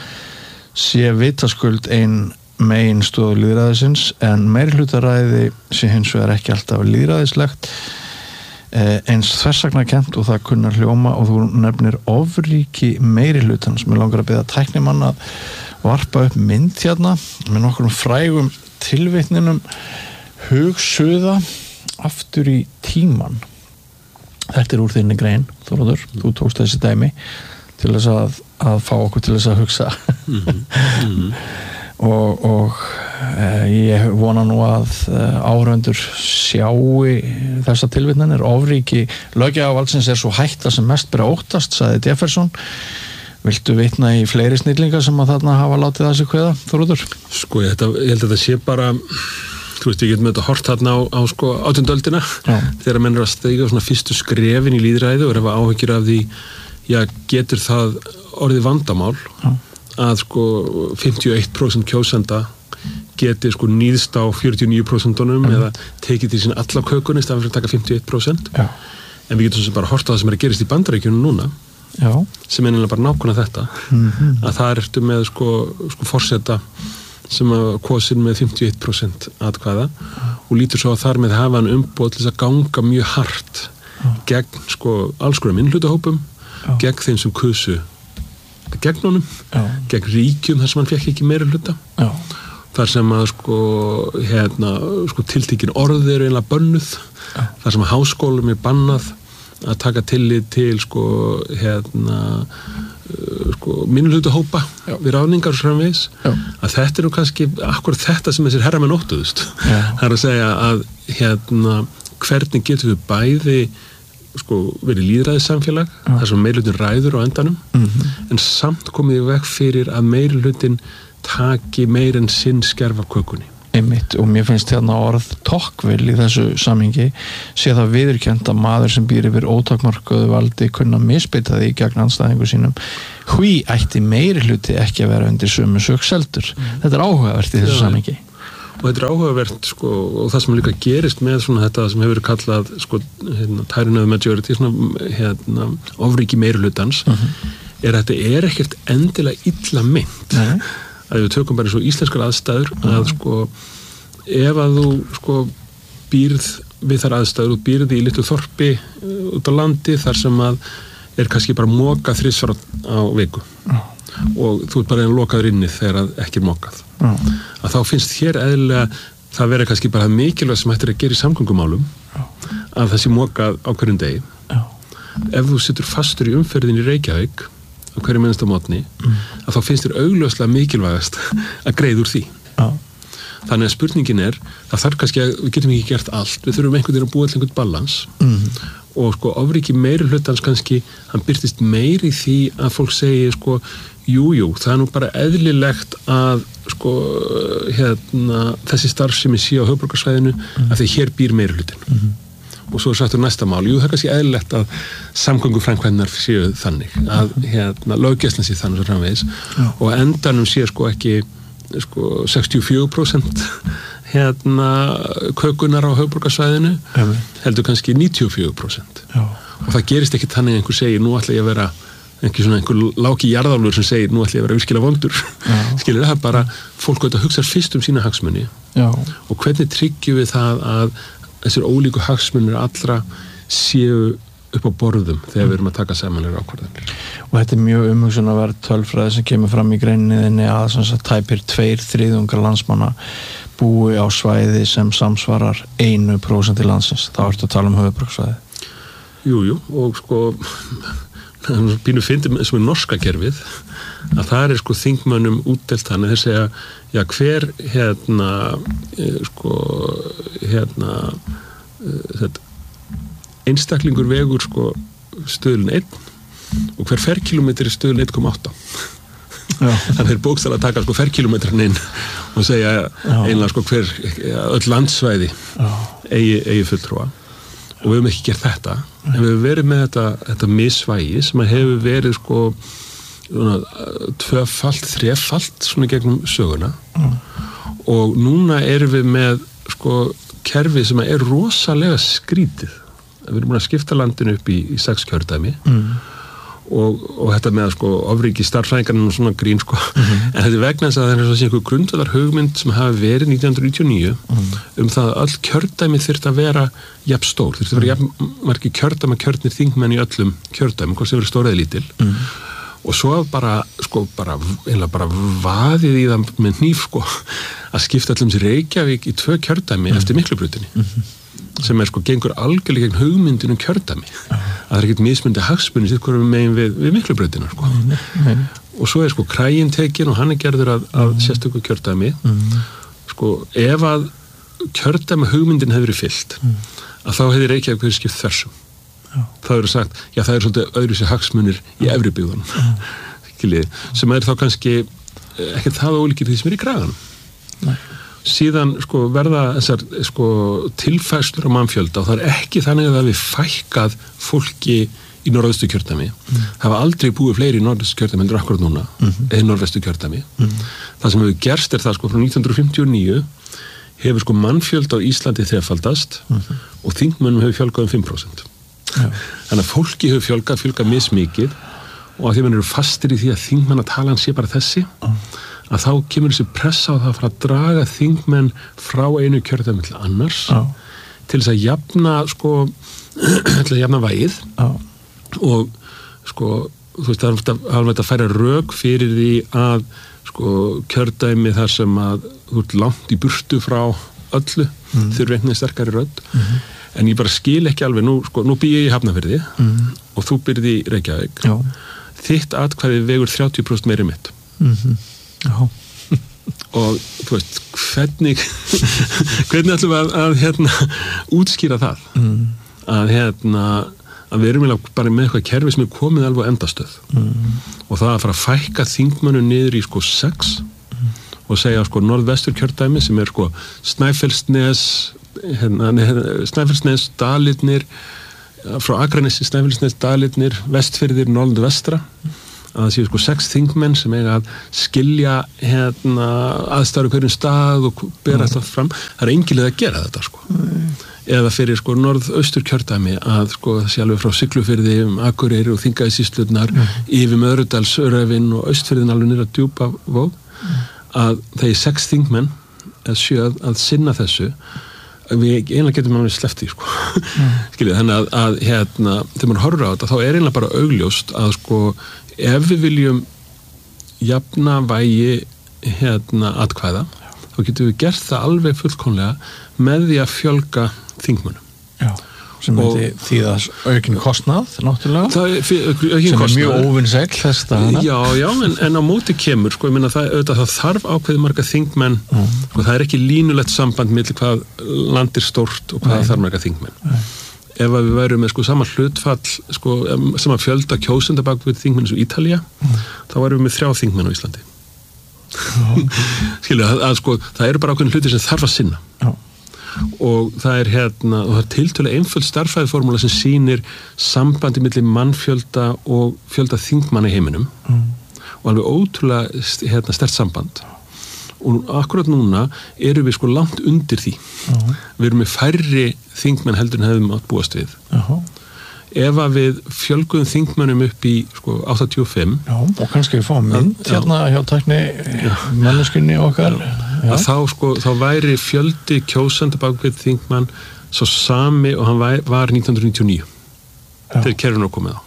sé vitaskuld ein megin stöðu lýðræðisins en meiri hlutaræði sé hins vegar ekki alltaf lýðræðislegt eh, eins þversagnarkennt og það kunnar hljóma og þú nefnir ofríki meiri hlutans. Mér langar að biðja tæknimann að varpa upp mynd hérna með nokkrum frægum tilvitninum hugsuða aftur í tíman þetta er úr þinni grein Þóroddur, mm. þú tókst þessi dæmi til þess að, að fá okkur til þess að hugsa mm-hmm. Mm-hmm. og, og eh, ég vona nú að eh, áhörfundur sjáu þessa tilvitnanir ofríki löggjafarvaldsins er svo hætta sem mest bera óttast, sagði Jefferson Viltu vitna í fleiri snillingar sem að þarna hafa látið það sig kveða, Þóroddur? Sko, ég, þetta, ég held að þetta sé bara þú veist, við getum þetta hort þarna á, á sko átjándu öldina þegar menn eru að steiga svona fyrstu skrefin í lýðræði og hafa áhyggjur af því já, getur það orðið vandamál já. Að sko fimmtíu og eitt prósent kjósenda geti sko nýðst á fjörutíu og níu prósentunum mm. eða tekið til sín alla kökunni stafan fyrir að taka fimmtíu og eitt prósent já. En við getum svo bara hort á það sem er að gerist í Bandaríkjunum núna já. Sem er einlega bara nákvæmlega þetta mm-hmm. að það ertu með sko, sko forseta sem að kosin með fimmtíu og eitt prósent atkvæða og lítur svo að þar með hafa hann umboð til þess að ganga mjög hart Já. Gegn sko alls konar minnhlutahópum gegn þeim sem kusu gegn honum, Já. Gegn ríkjum þar sem hann fekk ekki meiri hluta Já. Þar sem að sko hérna sko tiltekin orð eru einlega bönnuð Já. Þar sem að háskólum er bannað að taka tillit til sko hérna sko minnhlutahópa við ráðningar og framvegis að þetta er nú kannski akkurat þetta sem þessir herramenn óttuðust það er að segja að hérna hvernig getum við bæði sko verið lýðræðissamfélag þar sem meirihlutin ræður á endanum mm-hmm. en samt komið í veg fyrir að meirihlutin taki meir en sinn skerf af kökunni Einmitt, og mér finnst hérna orð Tocqueville í þessu samhengi sé það viðurkennt að maður sem býr yfir ótakmarkaðu valdi kunna misbeita því gegn andstæðingur sínum hví ætti meiri hluti ekki að vera undir sömu sök seldur. Mm. Þetta er áhugavert í þessu Já, samhengi. Og þetta er áhugavert sko, og það sem líka gerist með svona þetta sem hefur kallað sko, hérna, tyranny of majority, svona hérna, ofríki meiri hlutans, uh-huh. er að þetta er ekkert endilega illa meint. Uh-huh. Að við tökum bara svo íslenskar aðstæður uh-huh. að sko, ef að þú sko býrð við þar aðstæður og býrð í litlu þorpi uh, út á landi þar sem að er kannski bara mokað þrisvar á viku uh-huh. og þú ert bara einn lokaður inni þegar að ekki er mokað uh-huh. að þá finnst hér eðlilega það vera kannski bara mikilvægt sem hættir að gera í samgöngumálum uh-huh. að það sé mokað á hverjum degi uh-huh. ef þú situr fastur í umferðin í Reykjavík á hverju mennsta mótni mm. að þá finnst þér augljóslega mikilvægast að greiða úr því Já. Þannig að spurningin er það þarf kannski að við getum ekki gert allt við þurfum einhvern veginn að búa til einhvern balans mm. og sko ofríki meiri hlutans kannski hann byrtist meiri því að fólk segi sko jújú jú, það er nú bara eðlilegt að sko hérna þessi starfsemi sé á höfuðborgarsvæðinu mm. að því hér býr meiri hlutin mm. og svo er sagt um næsta mál, jú það er kannski eðlilegt að samgönguframkvæmdirnar séu þannig að hérna, löggæslan sé þannig svo framvegis og endanum sé sko ekki sko sextíu og fjögur prósent hérna kökunar á höfuðborgarsvæðinu heldur kannski níutíu og fjögur prósent og það gerist ekki þannig að einhver segir nú ætla ég að vera einhver svona einhver láki jarðálfur sem segir nú ætla ég að vera virkilega vondur skilur það bara, fólk auðvitað hugsar fyrst um sína hagsmuni Já. Og hvernig tryggjum við það að þessir ólíku hagsmunir allra séu upp á borðum þegar við erum að taka samanlega ákvarðanir. Og þetta er mjög umhugsunarverð tölfræði sem kemur fram í greininni að sem sagt tæpir tveir þriðjungar landsmanna búi á svæði sem samsvarar einu prósent í landsins. Þá ertu að tala um höfuðborgarsvæði. Jú, jú, og sko pínu fyndum eins og í norska kerfið að það er sko þingmönnum útdelt þannig þeir segja, já hver hérna sko hérna þetta, einstaklingur vegur sko stöðlun einn og hver ferkilometri er stöðlun einn komma átta þannig er bókstæðan að taka sko ferkilometrin inn og segja einlega sko hver öll landsvæði eigi, eigi fulltrúa og við hefum ekki gert þetta en við hefum verið með þetta, þetta misvægi sem hefur verið sko svona, tvöfalt, þrefalt svona gegnum söguna mm. og núna erum við með sko kerfi sem er rosalega skrítið við erum búin að skipta landinu upp í, í sex kjördæmi mm. og, og þetta með sko ofríki starfsfræðingarinn og svona grín sko mm-hmm. en þetta er vegna þess að það er svona einhver grundvallar hugmynd sem hafi verið nítján hundruð níutíu og níu mm. um það að öll kjördæmi þyrfti að vera jafn stór, þyrfti að vera jafn margir kjördæma kjörnir þingmenn í öllum kjördæmi hvort sem verið stór eða lítil mm. og svo bara sko bara, bara vaðið í það með hníf sko að skipta allum sér Reykjavík í tvö kjördæmi mm. eftir Miklubrutinni mm-hmm. sem er sko gengur algjörlega gegn hugmyndinu um kjördæmi uh-huh. að það er ekkert mismundi hagsmunni sitt hverjum megin við, við Miklubrautina sko. uh-huh. og svo er sko krægin tekin og hann er gerður að, að uh-huh. sérstöku kjördæmi uh-huh. sko ef að kjördæmi hugmyndin hefur verið fyllt uh-huh. að þá hefði Reykjavík verið skipt þversum uh-huh. þá hefur sagt, já það er svolítið öðru sér hagsmunir uh-huh. í efri byggðunum uh-huh. sem er þá kannski ekkert það ólíkir því sem er í kraganum uh-huh. síðan sko verða þessar sko tilfærslur á mannfjölda og það er ekki þannig að það við fækkað fólki í norðvestu kjördæmi mm. það hafa aldrei búið fleiri í norðvestu kjördæmi endur akkurat núna mm-hmm. eða norðvestu kjördæmi mm. það sem hefur gerst er það sko frá nítján hundruð fimmtíu og níu hefur sko mannfjölda á Íslandi þrefaldast mm-hmm. og þingmönnum hefur fjölgað um fimm prósent ja. Þannig að fólki hefur fjölgað fjölgað mismikið og að því mann eru fastir í því að þingmannatalan sé bara þessi mm. að þá kemur þessi pressa á það að fara að draga þingmenn frá einu kjördæmi til annars Já. Til þess að jafna sko til að jafna vægið Já. Og sko þú veist það er alveg að færa rök fyrir því að sko kjördæmi þar sem að þú ert langt í burtu frá öllu mm. þurfi einhvern sterkari rödd mm-hmm. en ég bara skil ekki alveg nú, sko, nú bý ég í Hafnarfirði mm. og þú byrði í Reykjavík Já. Þitt atkvæði vegur þrjátíu prósent meiri mitt mhm Já. Og þú veist hvernig hvernig ætlum við að, að hérna útskýra það mm. að hérna að við erum bara með eitthvað kerfi sem er komið alveg á endastöð mm. og það að fara að fækka þingmönnum niður í sko sex mm. og segja sko norðvestur kjördæmi sem er sko Snæfellsnes hérna, Snæfellsnes, Dalirnir frá Akranesi, Snæfellsnes, Dalirnir, Vestfirðir, Norðurland vestra að það séu sko sex þingmenn sem eiga að skilja hérna aðstæður hverjum stað og bera alltaf fram. Það er engin leið að gera þetta sko. Mm. Eða fyrir sko norðaustur kjördæmi að sko það sé alveg frá Siglufirði, um Akureyri og Þingeyjarsýslurnar, mm. yfir Möðrudals, Öræfin og Austfirðin alveg niður að Djúpavog, mm. að það er sex þingmenn að sjö að, að sinna þessu. Við einlega getum alveg sleppt í sko. Mm. Skiljið, þannig að, að hérna, þegar maður horfir á þetta, þá er einlega bara augljóst að sko ef við viljum jafna vægi hérna atkvæða, þá getum við gert það alveg fullkomlega með því að fjölga þingmönnum. Já, sem myndi þýða aukin kostnað, náttúrulega. Það er aukin kostnað. Sem er mjög óvinsæll þess dagana. Já, já, en, en á móti kemur, sko, ég meina það, auðvitað, það þarf ákveðið marga þingmenn, mm. sko, það er ekki línulegt samband milli hvað land er stórt og hvað þarf marga þingmenn. Nei. Ef við værum með sko sama hlutfall, sko, sama fjölda kjósenda bak við þingmenn eins og Ítalía, mm. þá værum við með þrjá þingmenn á Íslandi. Skilja, að, að sko, það eru bara ákveðin hluti sem þarf að sinna. Já. Og það er hérna, og það er tiltölulega einföld starffræðiformúla sem sýnir sambandi milli mannfjölda og fjölda þingmanna í heiminum mm. og alveg ótrúlega hérna, sterkt samband. Og akkurat núna erum við sko langt undir því. Uh-huh. Við erum með færri þingmenn heldur en hefðum átt búast við. Uh-huh. Ef að við fjölguðum þingmennum upp í sko áttatíu og fimm. Já, og kannski við fáum mynd hérna hjá tækni manneskunni okkar. Já. Að þá sko, þá væri fjöldi kjósenda bak við þingmann svo sami og hann var nítján hundruð níutíu og níu. Já. Þegar kerfinu var komið á.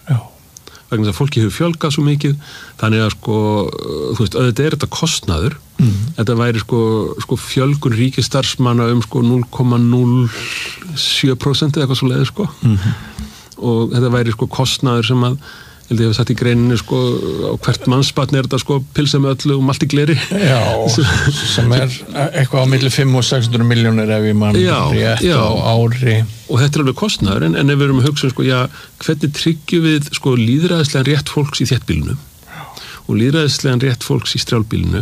Vegna þess að fólki hefur fjölgað svo mikið, þannig að sko, þú veist, auðvitað er þetta kostnaður, mm. þetta væri sko, sko fjölgun ríkisstarfsmanna um sko núll komma núll sjö prósent eða eitthvað svo leiði sko, mm. og þetta væri sko kostnaður sem að, ég held ég hef sagt í greininu sko, á hvert mannsbatn er þetta sko pilsa með öllu og malt í gleri. Já, sem er eitthvað á milli fimm og sex hundruð milljónir ef ég mann rétt á ári. Og þetta er alveg kostnaður, en, en ef við erum að hugsa um sko, já, hvernig tryggjum við sko lýðræðislegan rétt fólks í þéttbýlinu og lýðræðislegan rétt fólks í strjálbýlinu,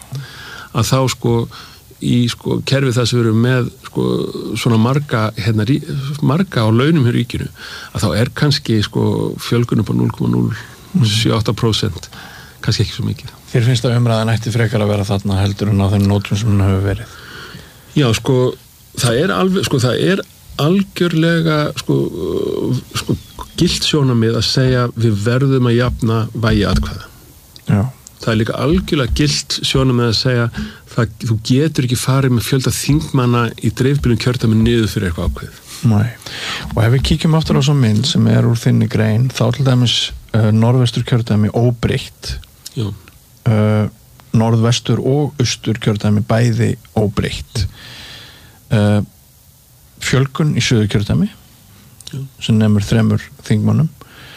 að þá sko í sko kerfi þess að við erum með sko svona marga hérna, marga á launum hjá ríkinu, að þá er kannski sko fjölgunum på núll komma núll sjö átta prósent kannski ekki svo mikið. Þér finnst að umræðan ætti frekar að vera þarna heldur en á þeim nótum sem hann hefur verið? Já, sko það er alveg, sko það er algjörlega sko, sko gilt sjónarmið að segja við verðum að jafna vægi atkvæða. Já. Það er líka algjörlega gilt sjónarmið að segja það, þú getur ekki farið með fjölda þingmanna í dreifbýlum kjördæmi niður fyrir eitthvað ákveð. Nei, og ef við kíkjum aftur á svo mynd sem er úr þinni grein, þá til dæmis uh, norðvestur kjördæmi óbreytt, uh, norðvestur og austur kjördæmi bæði óbreytt, uh, fjölgun í suður kjördæmi Já. Sem nefnir þremur þingmannum,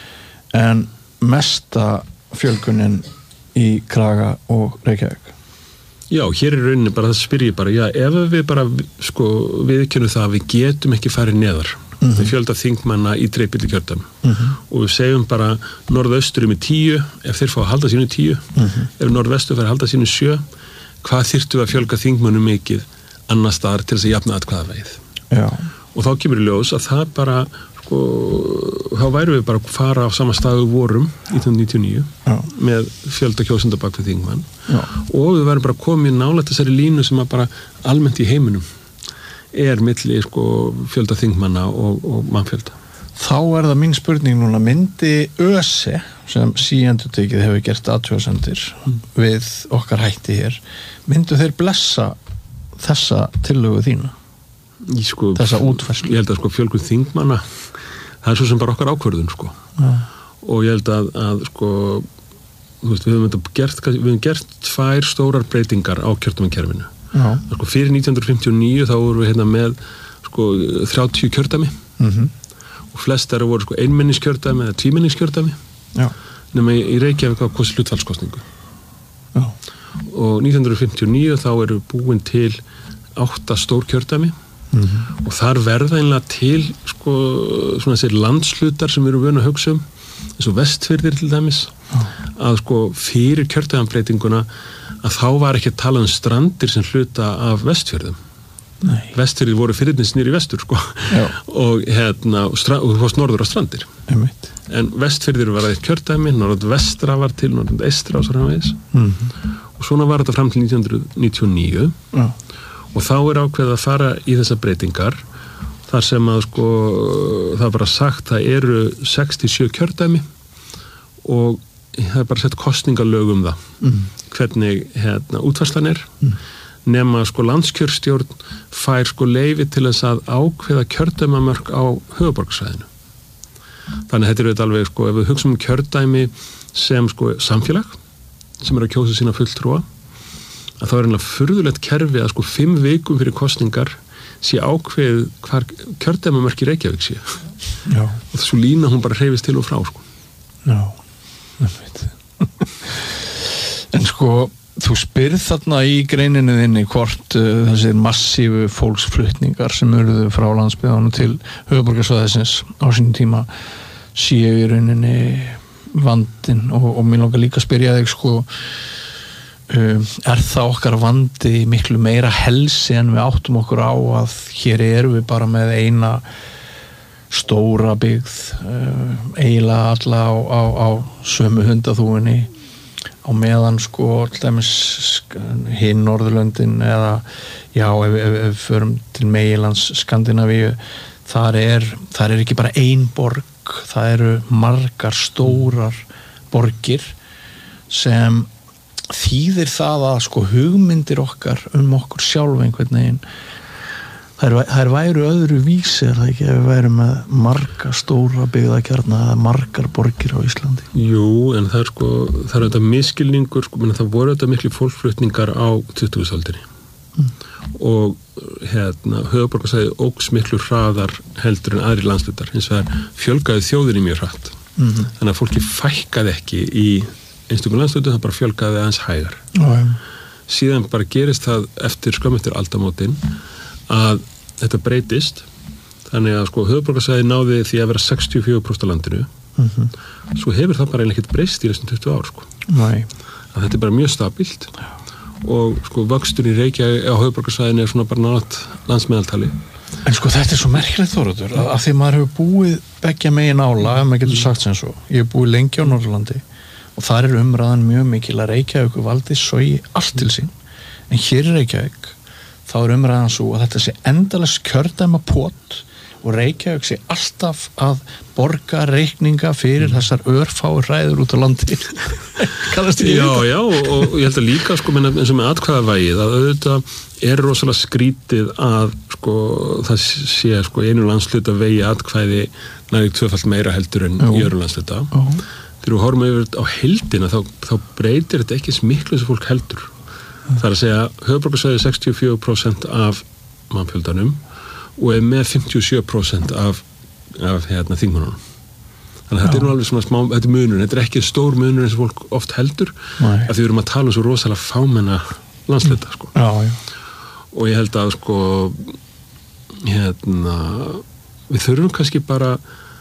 en mesta fjölgunin í Kraga og Reykjavík. Já, hér er rauninni bara það spyr ég bara, já, ef við bara sko viðkennum það að við getum ekki farið neðar mm-hmm. við fjölda þingmanna í dreifbýli kjördæmi mm-hmm. og við segjum bara norðaustur með tíu, ef þeir fá að halda sínu tíu mm-hmm. ef norðvestur fær að halda sínu sjö, hvað þyrftu að fjölga þingmannum mikið annar staðar til þess að jafna atkvæðavægið. Já. Og þá kemur í ljós að það bara sko, þá værum við bara að fara á sama staðu vorum nítján hundruð níutíu og níu Já. Með fjölda kjósenda bak við þingmann Já. Og við værum bara komið nálægt þessari línu sem að bara almennt í heiminum er milli sko, fjölda þingmanna og, og mannfjölda. Þá er það mín spurning núna, myndi ÖSE sem síendurtekið hefur gert athugasemdir mm. við okkar hætti hér, myndu þeir blessa þessa tillögu þína? Sko, þessa útfærslu? Ég held að sko fjölgun þingmanna það er svo sem bara okkar ákvörðun sko. Ja. Og ég held að, að sko, þú veist, við höfum gert, við höfum gert tvær stórar breytingar á kjördæmakerfinu. Ja. Sko, fyrir nítján hundruð fimmtíu og níu þá vorum við hérna með sko, þrjátíu kjördæmi mm-hmm. og flest þeirra voru sko, einmenningskjördæmi eða tvímenningskjördæmi ja. Nema í, í Reykjavík var kosið hlutfallskosningu. Ja. Og nítján hundruð fimmtíu og níu þá eru búin til átta stór kjördæmi Mm-hmm. og þar verða einlega til sko, svona þessir landslutar sem við erum vönu að hugsa um eins og Vestfirðir til dæmis ah. að sko fyrir kjördæmanbreytinguna að þá var ekki að tala um strandir sem hluta af Vestfjörðum. Nei. Vestfjörðir voru fyrirnins nýri vestur sko og hérna og þú fórst norður á strandir. Einmitt. En Vestfjörðir var eitt kjördæmi, norður vestra var til, norður eystra og svo framvegis. Mm-hmm. Og svona var þetta fram til nítján hundruð níutíu og níu. Já. Og þá er ákveðið að fara í þessar breytingar þar sem að sko það var að sagt það eru sex til sjö kjördæmi og það er bara sett kosningalög um það. Mm. Hvernig hérna útfærslan er. Mm. Nema sko landskjörstjórn fær sko leyfi til þess að ákveða kjördæmamörk á höfuðborgarsvæðinu. Þannig að þetta er þetta alveg sko, ef við hugsaum um kjördæmi sem sko samfélag sem er að kjósa sína fulltrúa, að þá er einlega furðulegt kerfi að sko fimm vikum fyrir kosningar sé ákveð hvar kjördæmamörk í Reykjavík sé. Já. Og þessu lína hún bara hreyfist til og frá sko. Já, nefnit. En sko þú spyrð þarna í greininu þinni hvort uh, þessir massífu fólksflutningar sem urðu frá landsbyggðunum til höfuðborgarsvæðisins á sínum tíma séu í rauninni vandinn og, og mér langar líka að spyrja þig sko um, er það okkar vandi miklu meira helsi en við áttum okkur á að hér erum við bara með eina stóra byggð uh, eiginlega alla á, á, á sömu hundaþúfunni á meðan sko dæmis hinn Norðurlöndin eða já ef, ef, ef við förum til meginlands Skandinavíu þar er, þar er ekki bara ein borg, það eru margar stórar borgir sem þýðir það að sko hugmyndir okkar um okkur sjálf einhvern veginn þær, þær væru öðru vísi er það ekki ef við værum með marga stóra byggðakjarna eða margar borgir á Íslandi. Jú, en það er sko það er þetta miskilningur, sko, menn það voru þetta miklu fólksflutningar á tuttugustu öldinni mm. og hérna höfuðborgarsvæði óx miklu hraðar heldur en aðri landshlutar, eins og það fjölgaði þjóðinni mjög hratt mm-hmm. þannig að fólki fækkaði ekki í einstökum landshlutum, það bara fjölgaði aðeins hægar mm. síðan bara gerist það eftir skömm eftir aldamótin að þetta breytist þannig að sko höfuðborgarsvæði náði því að vera sextíu og fjögur prósent af landinu mm-hmm. svo hefur það bara eiginlega ekkert breyst í þessum tuttugu ár sko. Nei. Að þetta er bara mjög stabilt og sko vöxtur í Reykjavík á höfuðborgarsvæðinu er svona bara nátt landsmeðaltali. En sko þetta er svo merkilegt Þóroddur að, að því maður hefur búið beggja megin ála, ef maður getur sagt sem svo ég hef búið lengi á Norðurlandi og þar er umræðan mjög mikil að Reykjavík valdi svo í allt til sín en hér í Reykjavík þá er umræðan svo að þetta sé endalaust kjördæma pot og Reykjavík sé alltaf að borga reikninga fyrir þessar örfáu ræður út á landi. Kannast ekki Já, já, og, og ég held að líka sko menn, eins og með atkvæðavægið að auðvitað er rosalega skrítið að sko það sé sko einu landsluta vegi atkvæði næri tvöfalt meira heldur en í öðru landsluta. Þegar við horfum yfir á heildina þá, þá breytir þetta ekki smiklu sem fólk heldur. Það er að segja höfuðborgarsvæði sextíu og fjögur prósent af mannfjöldanum og er með fimmtíu og sjö prósent af, af hérna, þingmönnunum. Þannig að þetta er nú alveg svona smá, þetta er munur, þetta er ekki stór munur eins og fólk oft heldur Nei. Að því við erum að tala um svo rosalega fámenna landsluta sko. Já, já. Og ég held að sko hérna við þurfum kannski bara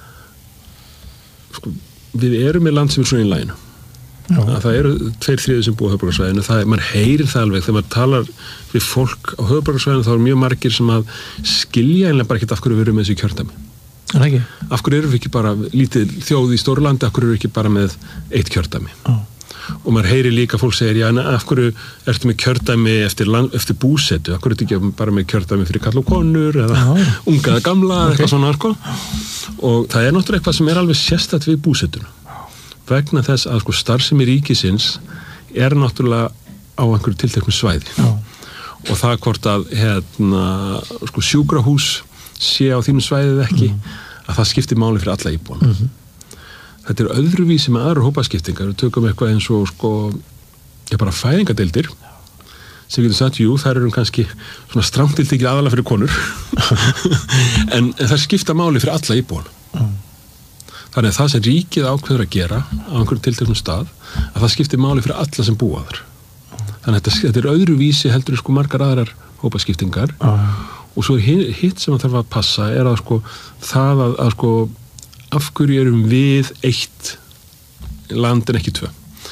sko, við erum með land sem er svona í laginu. Já. Að það eru tveir þriðir sem búa á höfuðborgarsvæðinu, það er, maður heyrir það alveg þegar maður talar við fólk á höfuðborgarsvæðinu þá eru mjög margir sem að skilja einlega bara ekkert af hverju við erum með þessu kjördæmi. En ekki? Af hverju erum við ekki bara lítið þjóð í Stórlandi, af hverju erum við ekki bara með eitt kjördæmi? Já. Og maður heyrir líka fólk segir, já, af hverju ertu með kjördæmi eftir, land, eftir búsetu, af hverju ertu ekki bara með kjördæmi fyrir kall og konur eða já. Unga eða gamla eða okay. eitthvað svona, sko. Og það er náttúrulega eitthvað sem er alveg sérstætt við búsetuna. Vegna þess að sko starfsemi ríkisins er náttúrulega á einhverju tilteknu svæði Já. Og það hvort að hérna, sko sjúkrahús sé á þínu svæðið ekki mm. að það skiptir máli fyrir alla íbúana mm-hmm. Þetta er öðruvísi með aðra hópaskiptingar við tökum eitthvað eins og sko ég bara fæðingadeildir sem getur sagt, jú, þær eru kannski svona strámdild ekki aðalega fyrir konur en, en það skipta máli fyrir alla íbúana mm. Þannig að það sem ríkið ákveður að gera á einhverjum tilteknum stað, að það skiptir máli fyrir alla sem búa þar. Þannig að þetta, þetta er öðruvísi heldur sko margar aðrar hópaskiptingar uh. og svo er hitt sem að þarf að passa er að sko það að, að sko af hverju erum við eitt land en ekki tvö.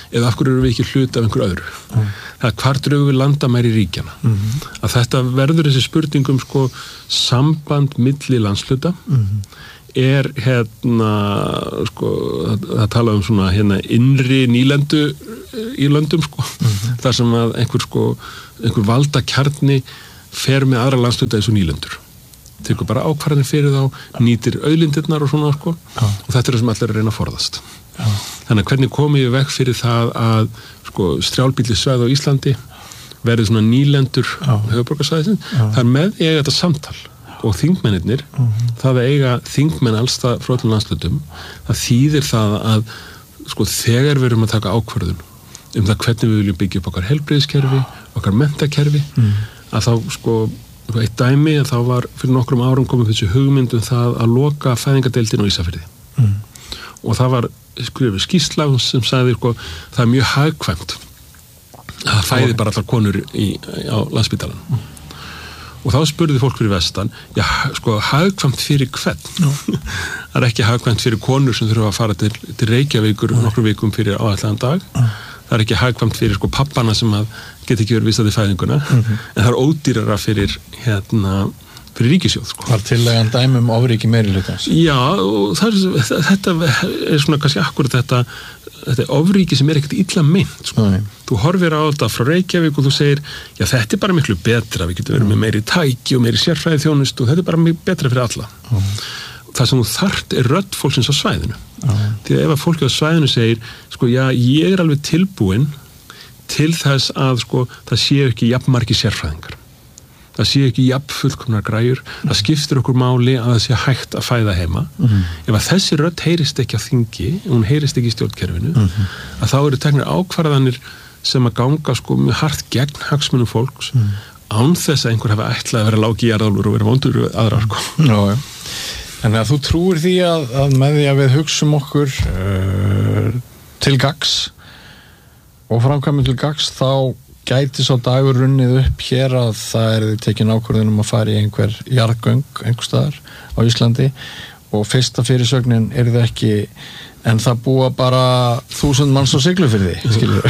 eða af hverju eru við ekki hluti af einhver öðru mm. það er hvar drögum við landamæri ríkjana mm. að þetta verður þessi spurningum sko samband milli landsluta mm. er hérna sko, það, það tala um svona hérna innri nýlendu í löndum sko mm. þar sem að einhver sko einhver valdakjarni fer með aðra landsluta eins og nýlendur tekur bara ákvarðanir fyrir þá nýtir auðlindirnar og svona sko ja. Og þetta er það sem allir er að reyna að forðast ja. Þannig að hvernig komum við vekk fyrir það að sko strjálbýlli svæði á Íslandi verði svona nýlendur ja. Höfuðborgarsvæðisins, ja. Það er með eiga þetta samtal og þingmennirnir uh-huh. það að eiga þingmenn allstað frá öllum landslutum, það þýðir það að sko þegar við erum að taka ákvörðun um það hvernig við viljum byggja upp okkar heilbrigðiskerfi, okkar menntakerfi mm. að þá sko eitt dæmi að þá var fyrir nokkrum árum komið þessu hugmyndum það að loka fæðingadeildin á Ísafirði mm. og það var skrifið skýrsla sem sagði sko, það er mjög hagkvæmt að fæði bara allar konur í, á Landspítalanum mm. og þá spurði fólk fyrir vestan já, sko, hagkvæmt fyrir hvern mm. það er ekki hagkvæmt fyrir konur sem þurfa að fara til, til Reykjavíkur mm. nokkrum vikum fyrir áætlaðan dag mm. það er ekki hagkvæmt fyrir sko pappana sem að geta ekki verið vistað í fæðinguna mm-hmm. en það er ódýrara fyrir hérna, fyrir ríkissjóð sko. Var tillagan dæmi um ofríki meirihlutans? Já, og það er, þetta er svona kannski akkurat þetta, þetta ofríki sem er ekkert illa meint sko. Þú horfir á þetta frá Reykjavík og þú segir, já þetta er bara miklu betra, við getum verið með meiri tæki og meiri sérfræði þjónustu og þetta er bara miklu betra fyrir alla. Mm. Það sem þú þarft er rödd fólksins á svæðinu. Mm. Því að ef að fólki á svæðinu segir, sko já, ég er alveg tilbúinn til þess að sko það séu ekki jafnmargir sérfræðingar það séu ekki jafn fullkomnar græjur mm. það skiptir okkur máli að það sé hægt að fæða heima mm. ef að þessi rödd heyrist ekki á þingi hún heyrist ekki í stjórnkerfinu mm. að þá eru teknir ákvarðanir sem að ganga sko mjög hart gegn hagsmunum fólks mm. án þess að einhver hafi ætlað að vera lági í jarðálfur og vera vondur við aðra sko. Nó, ja. En að þú trúir því að, að með því að við hugsum okkur uh, til gagns og framkvæmum til gagns þá gæti sá dagur runnið upp hér að það er tekin ákvörðun um að fara í einhver jarðgöng einhver staðar á Íslandi og fyrsta fyrirsögnin er það ekki en það búa bara þúsund manns á Siglufirði skilur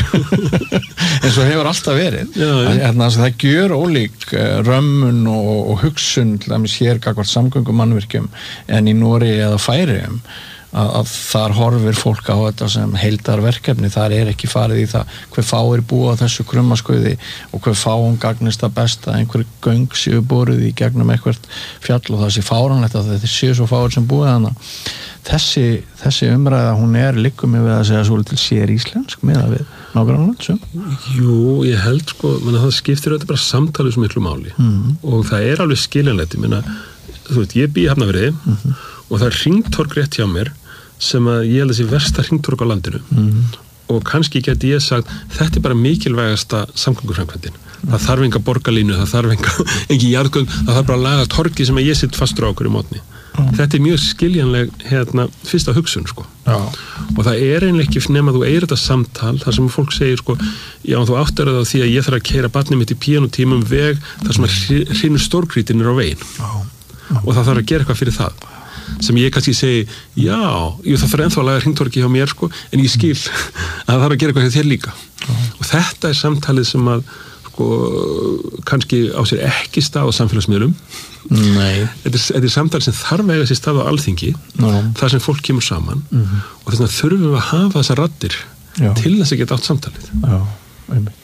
eins og hefur alltaf verið já, já. Að, að það gjör ólík römmun og, og hugsun til dæmis hér gagvart samgöngumannvirkjum en í Noregi eða Færeyjum Að, að þar horfir fólk á þetta sem heildarverkefni, þar er ekki farið í það hver fáir búa á þessu krummaskauði og hver fáum gagnist það best að einhver göng séu boruð í gegnum eitthvert fjall og það sé fáranlegt að þetta séu svo fáir sem búið hana þessi, þessi umræða hún er liggum við að segja svolítið sér íslensk með að við nágrannland sem Jú, ég held sko, menna, það skiptir þetta bara samtalið svo miklu máli mm. og það er alveg skiljanlegt, ég meina þú veit, ég bý í Hafnarfirði mm-hmm. og það er hringtorg rétt hjá mér sem að ég held að sé versta hringtorg á landinu mm. og kannski geti ég sagt þetta er bara mikilvægasta samgönguframkvæmdin mm. það þarf enga borgarlínu, það þarf enga engi jarðgöng, það þarf bara að laga torgi sem að ég sitt fastur á okkur í mótni mm. þetta er mjög skiljanleg hérna, fyrsta hugsun sko ja. Og það er einlega ekki nema þú eigir þetta samtal þar sem fólk segir sko já þú áttar það á því að ég þarf að keyra barnið mitt í píanótímum veg þar sem að hrinu stórkrítinir á veginn ja. Ja. Og það þarf að gera eitthvað fyrir það sem ég kannski segi, já, ég það þarf ennþá að laga hringtorki hjá mér sko, en ég skil að það þarf að gera eitthvað hjá þér líka mm. og þetta er samtalið sem að sko, kannski á sér ekki stað á samfélagsmiðlum Nei Þetta er, þetta er samtalið sem þarf að eiga sér stað á alþingi mm. þar sem fólk kemur saman mm. og þess vegna þurfum við að hafa þessar raddir já. Til þess að geta átt samtalið Já, einmitt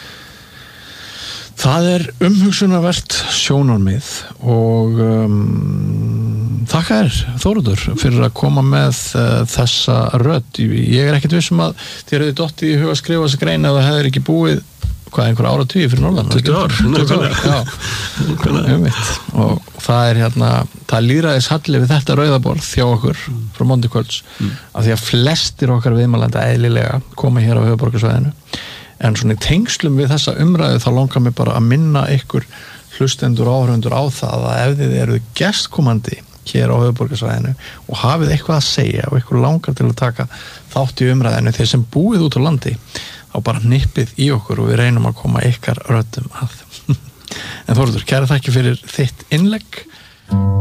Það er umhugsunarvert sjónarmið og um, þakka þér Þóroddur fyrir að koma með uh, þessa rödd. Ég er ekkert vissum að þér hefði dottið í huga að skrifa þessa grein eða það hefur ekki búið hvað einhver áratugi fyrir norðan. tuttugu ár. tuttugu ár, já. Og það er hérna, það líðræðis halli við þetta rauðaborð hjá okkur mm. frá Monti kvölds mm. af því að flestir okkar viðmælanda eðlilega koma hér á höfuðborgarsvæðinu. En svona í tengslum við þessa umræðu þá langar mér bara að minna ykkur hlustendur og áhörfundur á það að ef þið eruð gestkomandi hér á höfuðborgarsvæðinu og hafið eitthvað að segja og ykkur langar til að taka þátt í umræðinu þeir sem búið út á landi þá bara nippið í okkur og við reynum að koma ykkar röddum að. En Þóroddur, kæra þakki fyrir þitt innlegg.